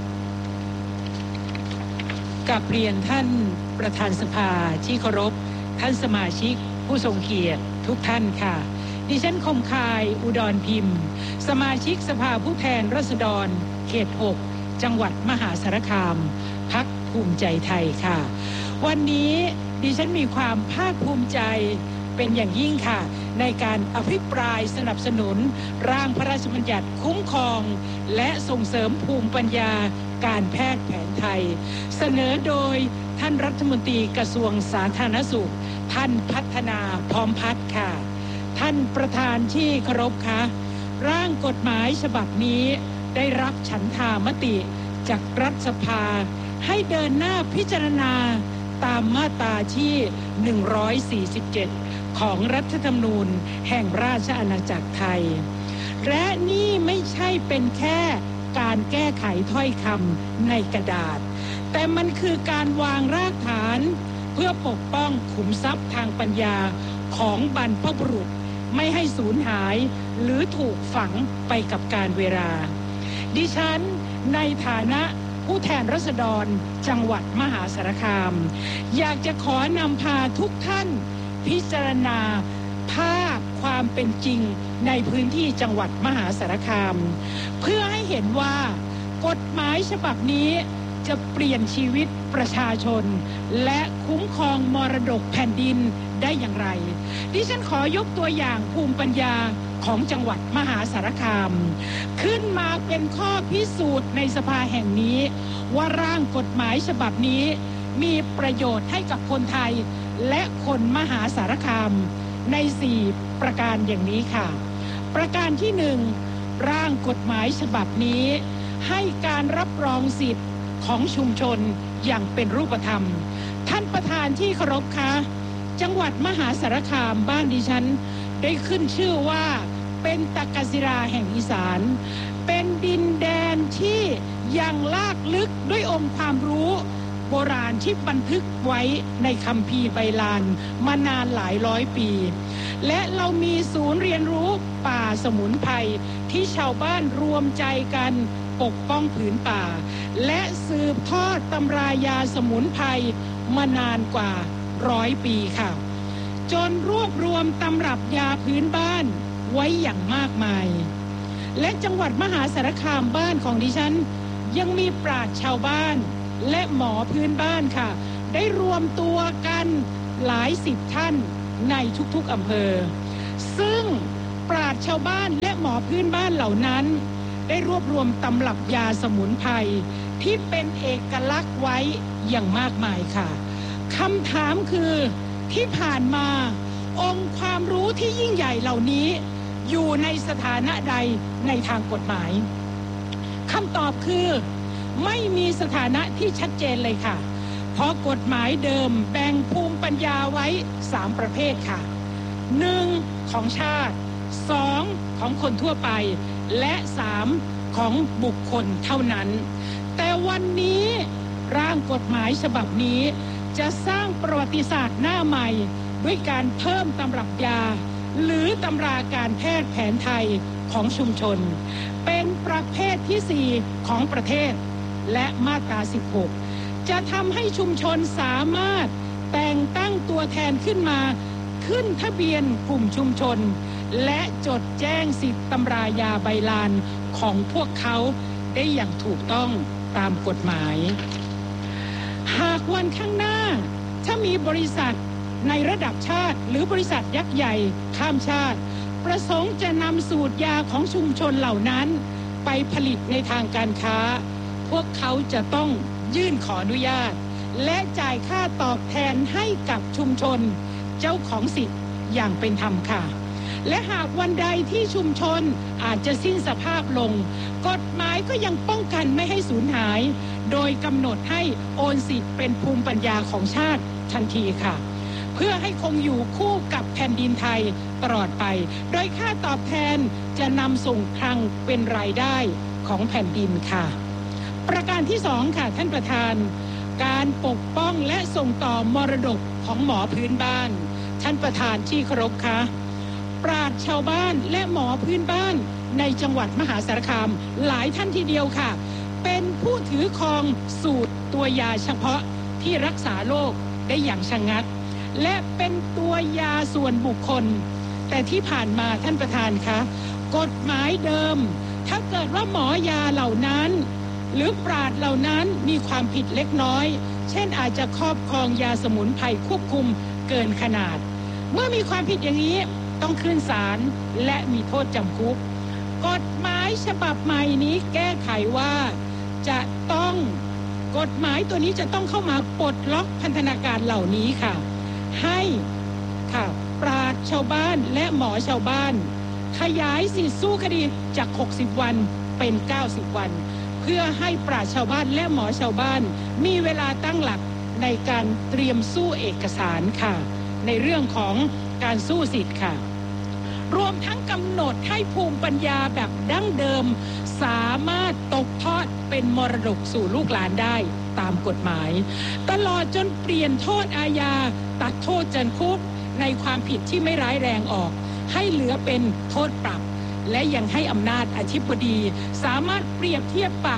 กับเรียนท่านประธานสภาที่เคารพท่านสมาชิกผู้ทรงเกียรติทุกท่านค่ะดิฉันคมคายอุดรพิมพ์สมาชิกสภาผู้แทนราษฎรเขตหกจังหวัดมหาสารคามพรรคภูมิใจไทยค่ะวันนี้ดิฉันมีความภาคภูมิใจเป็นอย่างยิ่งค่ะในการอภิปรายสนับสนุนร่างพระราชบัญญัติคุ้มครองและส่งเสริมภูมิปัญญาการแพทย์แผนไทยเสนอโดยท่านรัฐมนตรีกระทรวงสาธารณสุขท่านพัฒนาพร้อมพัฒน์ค่ะท่านประธานที่เคารพค่ะร่างกฎหมายฉบับนี้ได้รับฉันทามติจากรัฐสภาให้เดินหน้าพิจารณาตามมาตราที่หนึ่งร้อยสี่สิบเจ็ดของรัฐธรรมนูญแห่งราชอาณาจักรไทยและนี่ไม่ใช่เป็นแค่การแก้ไขถ้อยคำในกระดาษแต่มันคือการวางรากฐานเพื่อปกป้องขุมทรัพย์ทางปัญญาของบรรพบุรุษไม่ให้สูญหายหรือถูกฝังไปกับกาลเวลาดิฉันในฐานะผู้แทนราษฎรจังหวัดมหาสารคามอยากจะขอนำพาทุกท่านพิจารณาภาพความเป็นจริงในพื้นที่จังหวัดมหาสารคามเพื่อให้เห็นว่ากฎหมายฉบับนี้จะเปลี่ยนชีวิตประชาชนและคุ้มครองมรดกแผ่นดินได้อย่างไรดิฉันขอยกตัวอย่างภูมิปัญญาของจังหวัดมหาสารคามขึ้นมาเป็นข้อพิสูจน์ในสภาแห่งนี้ว่าร่างกฎหมายฉบับนี้มีประโยชน์ให้กับคนไทยและคนมหาสารคามในสี่ประการอย่างนี้ค่ะประการที่หนึ่งร่างกฎหมายฉบับนี้ให้การรับรองสิทธิ์ของชุมชนอย่างเป็นรูปธรรมท่านประธานที่เคารพคะจังหวัดมหาสารคามบ้านดิฉันได้ขึ้นชื่อว่าเป็นตะกศิราแห่งอีสานเป็นดินแดนที่ยังลากลึกด้วยองค์ความรู้โบราณที่บันทึกไว้ในคัมภีร์ไบลานมานานหลายร้อยปีและเรามีศูนย์เรียนรู้ป่าสมุนไพรที่ชาวบ้านรวมใจกันปกป้องผืนป่าและสืบทอดตำรายาสมุนไพรมานานกว่าร้อยปีค่ะจนรวบรวมตำรับยาพื้นบ้านไว้อย่างมากมายและจังหวัดมหาสารคามบ้านของดิฉันยังมีปราชญ์ชาวบ้านและหมอพื้นบ้านค่ะได้รวมตัวกันหลายสิบท่านในทุกๆอำเภอซึ่งปราชญ์ชาวบ้านและหมอพื้นบ้านเหล่านั้นได้รวบรวมตำรับยาสมุนไพรที่เป็นเอกลักษณ์ไว้อย่างมากมายค่ะคำถามคือที่ผ่านมาองค์ความรู้ที่ยิ่งใหญ่เหล่านี้อยู่ในสถานะใดในทางกฎหมายคำตอบคือไม่มีสถานะที่ชัดเจนเลยค่ะเพราะกฎหมายเดิมแบ่งภูมิปัญญาไว้สามประเภทค่ะหนึ่งของชาติสองของคนทั่วไปและสามของบุคคลเท่านั้นแต่วันนี้ร่างกฎหมายฉบับนี้จะสร้างประวัติศาสตร์หน้าใหม่ด้วยการเพิ่มตำรับยาหรือตำราการแพทย์แผนไทยของชุมชนเป็นประเภทที่สี่ของประเทศและมาตราสิบหกจะทำให้ชุมชนสามารถแต่งตั้งตัวแทนขึ้นมาขึ้นทะเบียนกลุ่มชุมชนและจดแจ้งสิทธิตำรายาใบลานของพวกเขาได้อย่างถูกต้องตามกฎหมายหากวันข้างหน้าถ้ามีบริษัทในระดับชาติหรือบริษัทยักษ์ใหญ่ข้ามชาติประสงค์จะนำสูตรยาของชุมชนเหล่านั้นไปผลิตในทางการค้าพวกเขาจะต้องยื่นขออนุญาตและจ่ายค่าตอบแทนให้กับชุมชนเจ้าของสิทธิ์อย่างเป็นธรรมค่ะและหากวันใดที่ชุมชนอาจจะสิ้นสภาพลงกฎหมายก็ยังป้องกันไม่ให้สูญหายโดยกำหนดให้โอนสิทธิ์เป็นภูมิปัญญาของชาติทันทีค่ะเพื่อให้คงอยู่คู่กับแผ่นดินไทยตลอดไปโดยค่าตอบแทนจะนำส่งคลังเป็นรายได้ของแผ่นดินค่ะประการที่สองค่ะท่านประธานการปกป้องและส่งต่อมรดกของหมอพื้นบ้านท่านประธานที่เคารพคะปราชญ์ชาวบ้านและหมอพื้นบ้านในจังหวัดมหาสารคามหลายท่านทีเดียวค่ะเป็นผู้ถือครองสูตรตัวยาเฉพาะที่รักษาโรคได้อย่างชะงัดและเป็นตัวยาส่วนบุคคลแต่ที่ผ่านมาท่านประธานคะกฎหมายเดิมถ้าเกิดว่าหมอยาเหล่านั้นหรือปราชญ์เหล่านั้นมีความผิดเล็กน้อยเช่นอาจจะครอบครองยาสมุนไพรควบคุมเกินขนาดเมื่อมีความผิดอย่างนี้ต้องขึ้นศาลและมีโทษจำคุกกฎหมายฉบับใหม่นี้แก้ไขว่าจะต้องกฎหมายตัวนี้จะต้องเข้ามาปลดล็อกพันธนาการเหล่านี้ค่ะให้ค่ะปราชญ์ชาวบ้านและหมอชาวบ้านขยายสิทธิสู้คดีจากหกสิบวันเป็นเก้าสิบวันเพื่อให้ปราชญ์ชาวบ้านและหมอชาวบ้านมีเวลาตั้งหลักในการเตรียมสู้เอกสารค่ะในเรื่องของการสู้สิทธิ์ค่ะรวมทั้งกำหนดให้ภูมิปัญญาแบบดั้งเดิมสามารถตกทอดเป็นมรดกสู่ลูกหลานได้ตามกฎหมายตลอดจนเปลี่ยนโทษอาญาตัดโทษจำคุกในความผิดที่ไม่ร้ายแรงออกให้เหลือเป็นโทษปรับและยังให้อำนาจอธิบดีสามารถเปรียบเทียบปรับ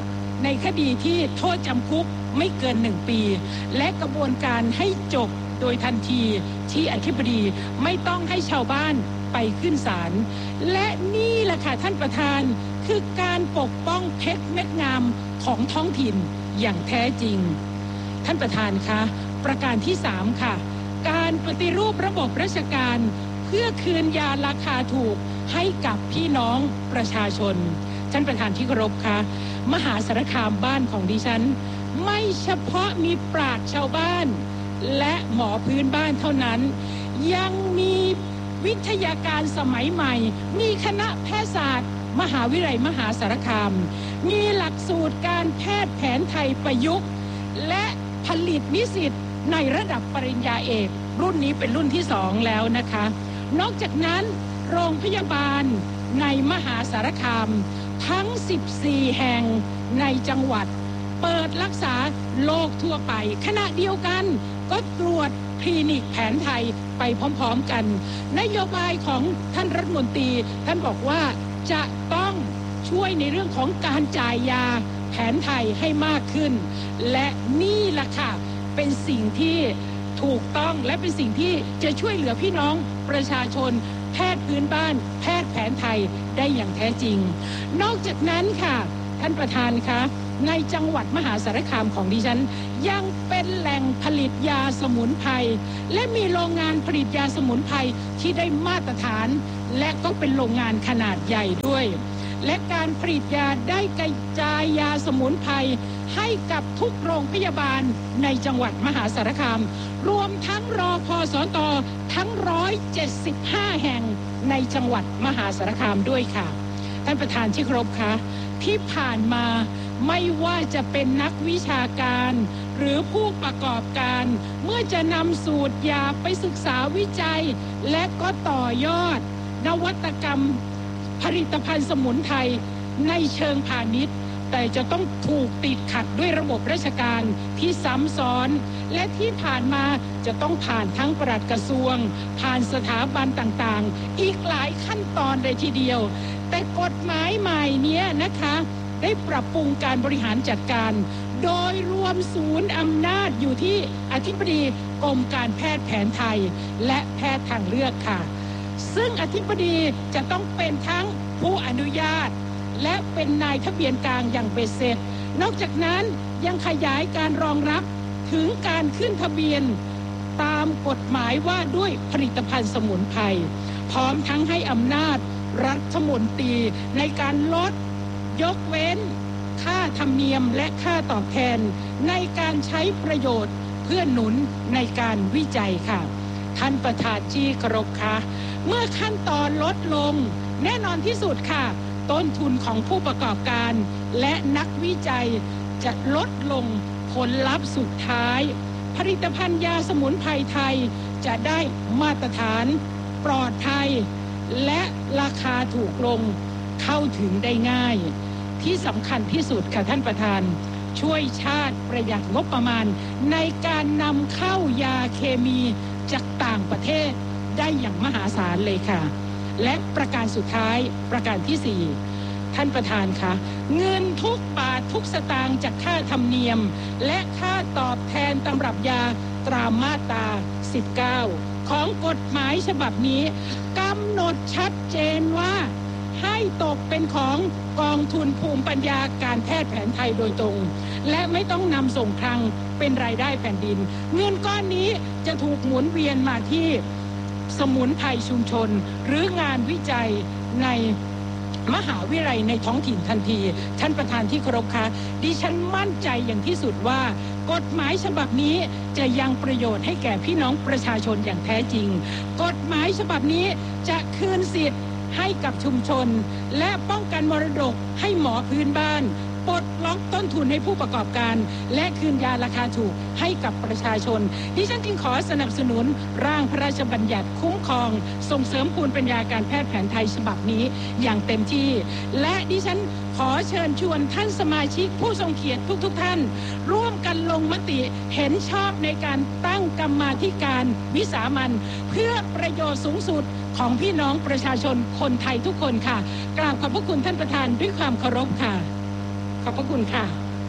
ในคดีที่โทษจำคุกไม่เกินหนึ่งปีและกระบวนการให้จบโดยทันทีที่อธิบดีไม่ต้องให้ชาวบ้านไปขึ้นศาลและนี่แหละค่ะท่านประธานคือการปกป้องเพชรเม็ดงามของท้องถิ่นอย่างแท้จริงท่านประธานคะประการที่สามค่ะการปฏิรูประบบราชการเพื่อคืนยาราคาถูกให้กับพี่น้องประชาชนท่านประธานที่เคารพคะมหาสารคามบ้านของดิฉันไม่เฉพาะมีปราชญ์ชาวบ้านและหมอพื้นบ้านเท่านั้นยังมีวิทยาการสมัยใหม่มีคณะแพทยศาสตร์มหาวิทยาลัยมหาสารคามมีหลักสูตรการแพทย์แผนไทยประยุกต์และผลิตนิสิตในระดับปริญญาเอกรุ่นนี้เป็นรุ่นที่สองแล้วนะคะนอกจากนั้นโรงพยาบาลในมหาสารคามทั้งสิบสี่แห่งในจังหวัดเปิดรักษาโรคทั่วไปขณะเดียวกันก็ตรวจคลินิกแผนไทยไปพร้อมๆกันนโยบายของท่านรัฐมนตรีท่านบอกว่าจะต้องช่วยในเรื่องของการจ่ายยาแผนไทยให้มากขึ้นและนี่แหละค่ะเป็นสิ่งที่ถูกต้องและเป็นสิ่งที่จะช่วยเหลือพี่น้องประชาชนแพทย์พื้นบ้านแพทย์แผนไทยได้อย่างแท้จริงนอกจากนั้นค่ะท่านประธานคะในจังหวัดมหาสารคามของดิฉันยังเป็นแหล่งผลิตยาสมุนไพรและมีโรงงานผลิตยาสมุนไพรที่ได้มาตรฐานและก็เป็นโรงงานขนาดใหญ่ด้วยและการผลิตยาได้กระจายยาสมุนไพรให้กับทุกโรงพยาบาลในจังหวัดมหาสารคามรวมทั้งรอพสตทั้งหนึ่งร้อยเจ็ดสิบห้าแห่งในจังหวัดมหาสารคามด้วยค่ะท่านประธานที่เคารพคะที่ผ่านมาไม่ว่าจะเป็นนักวิชาการหรือผู้ประกอบการเมื่อจะนำสูตรยาไปศึกษาวิจัยและก็ต่อยอดนวัตกรรมผลิตภัณฑ์สมุนไพรในเชิงพาณิชย์แต่จะต้องถูกติดขัดด้วยระบบราชการที่ซ้ำซ้อนและที่ผ่านมาจะต้องผ่านทั้งปลัดกระทรวงผ่านสถาบันต่างๆอีกหลายขั้นตอนเลยทีเดียวแต่กฎหมายใหม่เนี้ยนะคะได้ปรับปรุงการบริหารจัดการโดยรวมศูนย์อำนาจอยู่ที่อธิบดีกรมการแพทย์แผนไทยและแพทย์ทางเลือกค่ะซึ่งอธิบดีจะต้องเป็นทั้งผู้อนุญาตและเป็นนายทะเบียนกลางอย่างเบ็ดเสร็จนอกจากนั้นยังขยายการรองรับถึงการขึ้นทะเบียนตามกฎหมายว่าด้วยผลิตภัณฑ์สมุนไพรพร้อมทั้งให้อำนาจรัฐมนตรีในการลดยกเว้นค่าธรรมเนียมและค่าตอบแทนในการใช้ประโยชน์เพื่อหนุนในการวิจัยค่ะท่านประธานที่เคารพคะเมื่อขั้นตอนลดลงแน่นอนที่สุดค่ะต้นทุนของผู้ประกอบการและนักวิจัยจะลดลงผลลัพธ์สุดท้ายผลิตภัณฑ์ยาสมุนไพรไทยจะได้มาตรฐานปลอดภัยและราคาถูกลงเข้าถึงได้ง่ายที่สำคัญที่สุดค่ะท่านประธานช่วยชาติประหยัดงบประมาณในการนำเข้ายาเคมีจากต่างประเทศได้อย่างมหาศาลเลยค่ะและประการสุดท้ายประการที่สี่ท่านประธานคะเงินทุกบาททุกสตางค์จากค่าธรรมเนียมและค่าตอบแทนตำรับยาตามมาตราสิบเก้าของกฎหมายฉบับนี้กำหนดชัดเจนว่าให้ตกเป็นของกองทุนภูมิปัญญาการแพทย์แผนไทยโดยตรงและไม่ต้องนำส่งคลังเป็นรายได้แผ่นดินเงินก้อนนี้จะถูกหมุนเวียนมาที่สมุนไพรชุมชนหรืองานวิจัยในมหาวิทยาลัยในท้องถิ่นทันทีท่านประธานที่เคารพคะดิฉันมั่นใจอย่างที่สุดว่ากฎหมายฉบับนี้จะยังประโยชน์ให้แก่พี่น้องประชาชนอย่างแท้จริงกฎหมายฉบับนี้จะคืนสิทธิ์ให้กับชุมชนและป้องกันมรดกให้หมอพื้นบ้านปลดล็อกต้นทุนให้ผู้ประกอบการและคืนยาราคาถูกให้กับประชาชนดิฉันจึงขอสนับสนุนร่างพระราชบัญญัติคุ้มครองส่งเสริมภูมิปัญญาการแพทย์แผนไทยฉบับนี้อย่างเต็มที่และดิฉันขอเชิญชวนท่านสมาชิกผู้ทรงเกียรติทุกๆ ท่านร่วมกันลงมติเห็นชอบในการตั้งกรรมาธิการวิสามัญเพื่อประโยชน์สูงสุดของพี่น้องประชาชนคนไทยทุกคนค่ะกราบขอบพระคุณท่านประธานด้วยความเคารพค่ะขอบพระคุณค่ะ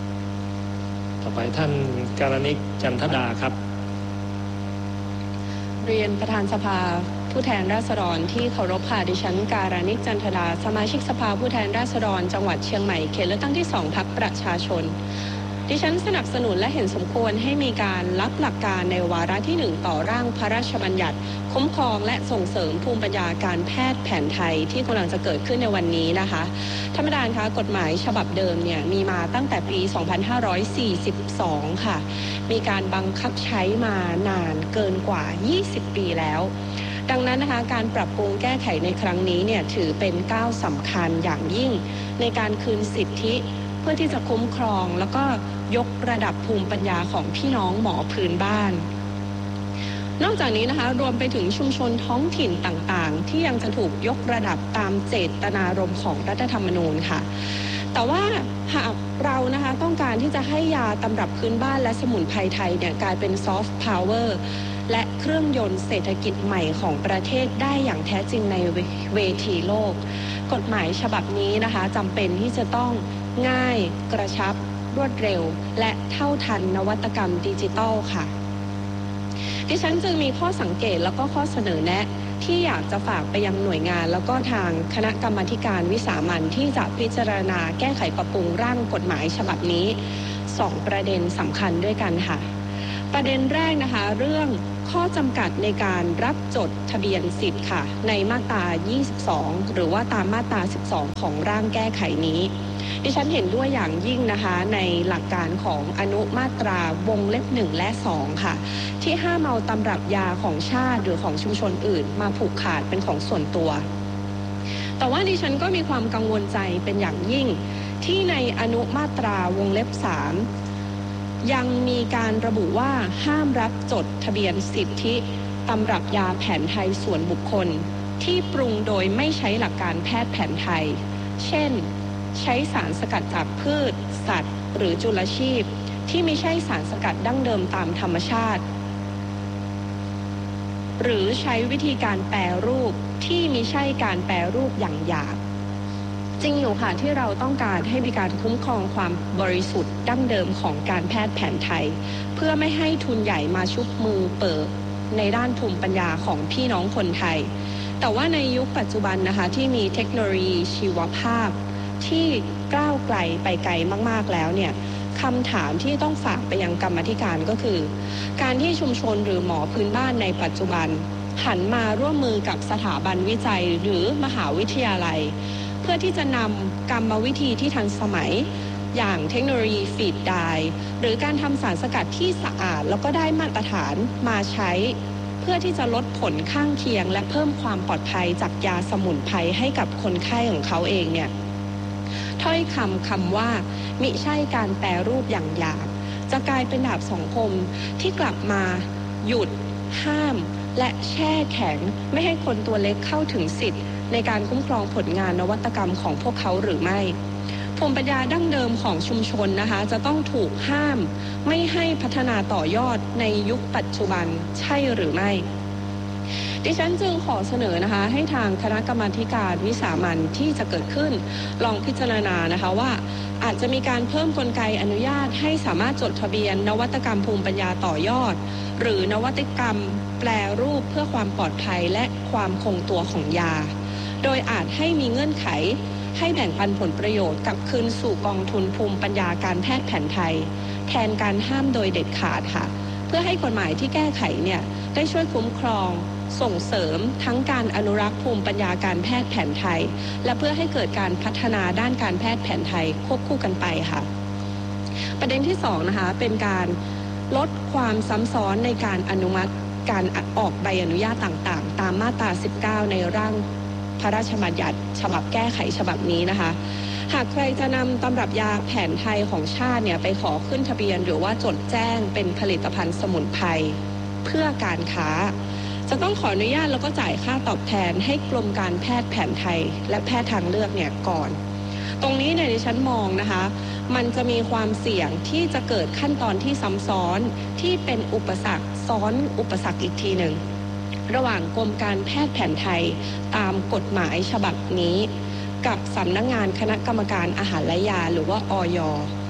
ต่อไปท่านการณิกจันทดาครับเรียนประธานสภาผู้แทนราษฎรที่เคารพค่ะดิฉันการณิกจันทดาสมาชิกสภาผู้แทนราษฎรจังหวัดเชียงใหม่เขตเลือกตั้งที่สองพรรคประชาชนดิฉันสนับสนุนและเห็นสมควรให้มีการรับหลักการในวาระที่หนึ่งต่อร่างพระราชบัญญัติคุ้มครองและส่งเสริมภูมิปัญญาการแพทย์แผนไทยที่กำลังจะเกิดขึ้นในวันนี้นะคะท่านประธานคะกฎหมายฉบับเดิมเนี่ยมีมาตั้งแต่ปีสองพันห้าร้อยสี่สิบสองค่ะมีการบังคับใช้มานานเกินกว่ายี่สิบปีแล้วดังนั้นนะคะการปรับปรุงแก้ไขในครั้งนี้เนี่ยถือเป็นก้าวสำคัญอย่างยิ่งในการคืนสิทธิเพื่อที่จะคุ้มครองแล้วก็ยกระดับภูมิปัญญาของพี่น้องหมอพื้นบ้านนอกจากนี้นะคะรวมไปถึงชุมชนท้องถิ่นต่างๆที่ยังจะถูกยกระดับตามเจตนารมณ์ของรัฐธรรมนูญค่ะแต่ว่าหากเรานะคะต้องการที่จะให้ยาตำรับพื้นบ้านและสมุนไพรไทยเนี่ยกลายเป็นซอฟต์พาวเวอร์และเครื่องยนต์เศรษฐกิจใหม่ของประเทศได้อย่างแท้จริงในเวทีโลกกฎหมายฉบับนี้นะคะจำเป็นที่จะต้องง่ายกระชับรวดเร็วและเท่าทันนวัตกรรมดิจิทัลค่ะดิฉันจึงมีข้อสังเกตแล้วก็ข้อเสนอแนะที่อยากจะฝากไปยังหน่วยงานแล้วก็ทางคณะกรรมาการวิสามัญที่จะพิจารณาแก้ไขปรับปรุงร่างกฎหมายฉบับนี้สองประเด็นสำคัญด้วยกันค่ะประเด็นแรกนะคะเรื่องข้อจำกัดในการรับจดทะเบียนสิทธิ์ค่ะในมาตรายี่สิบสองหรือว่าตามมาตราสิบสองของร่างแก้ไขนี้ดิฉันเห็นด้วยอย่างยิ่งนะคะในหลักการของอนุมาตราวงเล็บหนึ่งและสองค่ะที่ห้ามเอาตำรับยาของชาติหรือของชุมชนอื่นมาผูกขาดเป็นของส่วนตัวแต่ว่าดิฉันก็มีความกังวลใจเป็นอย่างยิ่งที่ในอนุมาตราวงเล็บสามยังมีการระบุว่าห้ามรับจดทะเบียนสิทธิตำรับยาแผนไทยส่วนบุคคลที่ปรุงโดยไม่ใช้หลักการแพทย์แผนไทยเช่นใช้สารสกัดจากพืชสัตว์หรือจุลชีพที่ไม่ใช่สารสกัดดั้งเดิมตามธรรมชาติหรือใช้วิธีการแปรรูปที่ไม่ใช่การแปรรูปอย่างหยาบจริงอยู่ค่ะที่เราต้องการให้มีการคุ้มครองความบริสุทธิ์ดั้งเดิมของการแพทย์แผนไทยเพื่อไม่ให้ทุนใหญ่มาชุบมือเปิดในด้านภูมิปัญญาของพี่น้องคนไทยแต่ว่าในยุคปัจจุบันนะคะที่มีเทคโนโลยีชีวภาพที่ก้าวไกลไปไกลมากๆแล้วเนี่ยคำถามที่ต้องฝากไปยังกรรมาธิการก็คือการที่ชุมชนหรือหมอพื้นบ้านในปัจจุบันหันมาร่วมมือกับสถาบันวิจัยหรือมหาวิทยาลัยเพื่อที่จะนำกรรมวิธีที่ทันสมัยอย่างเทคโนโลยีฟีดไดร์หรือการทำสารสกัดที่สะอาดแล้วก็ได้มาตรฐานมาใช้เพื่อที่จะลดผลข้างเคียงและเพิ่มความปลอดภัยจากยาสมุนไพรให้กับคนไข้ของเขาเองเนี่ยถ้อยคำคำว่ามิใช่การแปรรูปอย่างหยาบจะกลายเป็นดาบสองคมที่กลับมาหยุดห้ามและแช่แข็งไม่ให้คนตัวเล็กเข้าถึงสิทธิ์ในการคุ้มครองผลงานนวัตกรรมของพวกเขาหรือไม่ภูมิปัญญาดั้งเดิมของชุมชนนะคะจะต้องถูกห้ามไม่ให้พัฒนาต่อยอดในยุคปัจจุบันใช่หรือไม่ดิฉันจึงขอเสนอนะคะให้ทางคณะกรรมาการวิสามัญที่จะเกิดขึ้นลองพิจารณานะคะว่าอาจจะมีการเพิ่มกลไกอนุญาตให้สามารถจดทะเบียนนวัตกรรมภูมิปัญญาต่อยอดหรือนวัตกรรมแปรรูปเพื่อความปลอดภัยและความคงตัวของยาโดยอาจให้มีเงื่อนไขให้แบ่งปันผลประโยชน์กลับคืนสู่กองทุนภูมิปัญญาการแพทย์แผนไทยแทนการห้ามโดยเด็ดขาดค่ะเพื่อให้กฎหมายที่แก้ไขเนี่ยได้ช่วยคุ้มครองส่งเสริมทั้งการอนุรักษ์ภูมิปัญญาการแพทย์แผนไทยและเพื่อให้เกิดการพัฒนาด้านการแพทย์แผนไทยควบคู่กันไปค่ะประเด็นที่สองนะคะเป็นการลดความซ้ำซ้อนในการอนุมัติการออกใบอนุญาตต่างๆตามมาตราสิบเก้าในร่างพระราชบัญญัติฉบับแก้ไขฉบับนี้นะคะหากใครจะนำตำรับยาแผนไทยของชาติเนี่ยไปขอขึ้นทะเบียนหรือว่าจดแจ้งเป็นผลิตภัณฑ์สมุนไพรเพื่อการค้าจะต้องขออนุญาตแล้วก็จ่ายค่าตอบแทนให้กรมการแพทย์แผนไทยและแพทย์ทางเลือกเนี่ยก่อนตรงนี้เนี่ยดิฉันมองนะคะมันจะมีความเสี่ยงที่จะเกิดขั้นตอนที่ซ้ำซ้อนที่เป็นอุปสรรคซ้อนอุปสรรคอีกทีหนึ่งระหว่างกรมการแพทย์แผนไทยตามกฎหมายฉบับนี้กับสำนักงานคณะกรรมการอาหารและยาหรือว่าอย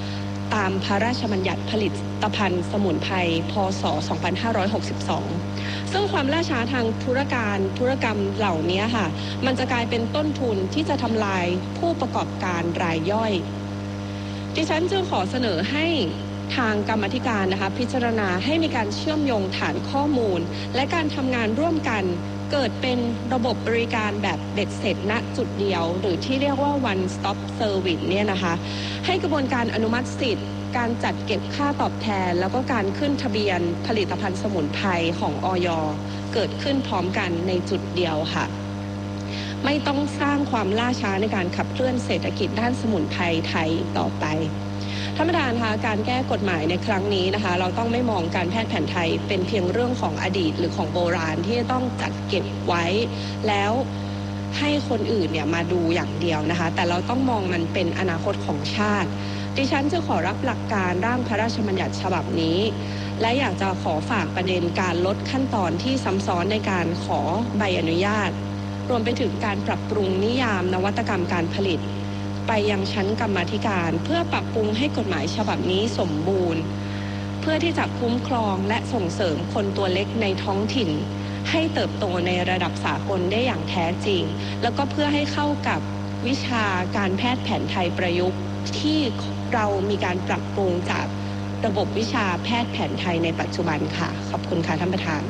ตามพระราชบัญญัติผลิตภัณฑ์สมุนไพรพ.ศ. สองพันห้าร้อยหกสิบสองซึ่งความล่าช้าทางธุรการธุรกรรมเหล่านี้ค่ะมันจะกลายเป็นต้นทุนที่จะทำลายผู้ประกอบการรายย่อยดิฉันจึงขอเสนอให้ทางกรรมาธิการนะคะพิจารณาให้มีการเชื่อมโยงฐานข้อมูลและการทำงานร่วมกันเกิดเป็นระบบบริการแบบเบ็ดเสร็จณจุดเดียวหรือที่เรียกว่า one stop service เนี่ยนะคะให้กระบวนการอนุมัติสิทธิ์การจัดเก็บค่าตอบแทนแล้วก็การขึ้นทะเบียนผลิตภัณฑ์สมุนไพรของอย.เกิดขึ้นพร้อมกันในจุดเดียวค่ะไม่ต้องสร้างความล่าช้าในการขับเคลื่อนเศรษฐกิจด้านสมุนไพรไทยต่อไปท่านประธานคะการแก้กฎหมายในครั้งนี้นะคะเราต้องไม่มองการแพทย์แผนไทยเป็นเพียงเรื่องของอดีตหรือของโบราณที่ต้องจัดเก็บไว้แล้วให้คนอื่นเนี่ยมาดูอย่างเดียวนะคะแต่เราต้องมองมันเป็นอนาคตของชาติดิฉันจะขอรับหลักการร่างพระราชบัญญัติฉบับนี้และอยากจะขอฝากประเด็นการลดขั้นตอนที่ซ้ำซ้อนในการขอใบอนุญาตรวมไปถึงการปรับปรุงนิยามนวัตกรรมการผลิตไปยังชั้นกรรมาธิการเพื่อปรับปรุงให้กฎหมายฉบับนี้สมบูรณ์เพื่อที่จะคุ้มครองและส่งเสริมคนตัวเล็กในท้องถิ่นให้เติบโตในระดับสากลได้อย่างแท้จริงแล้วก็เพื่อให้เข้ากับวิชาการแพทย์แผนไทยประยุกต์ที่เรามีการปรับปรุงจากระบบวิชาแพทย์แผนไทยในปัจจุบันค่ะขอบคุณค่ะท่านประธาน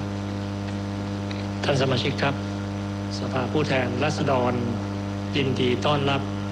ท่านสมาชิกครับสภาผู้แทนราษฎรยินดีต้อนรับ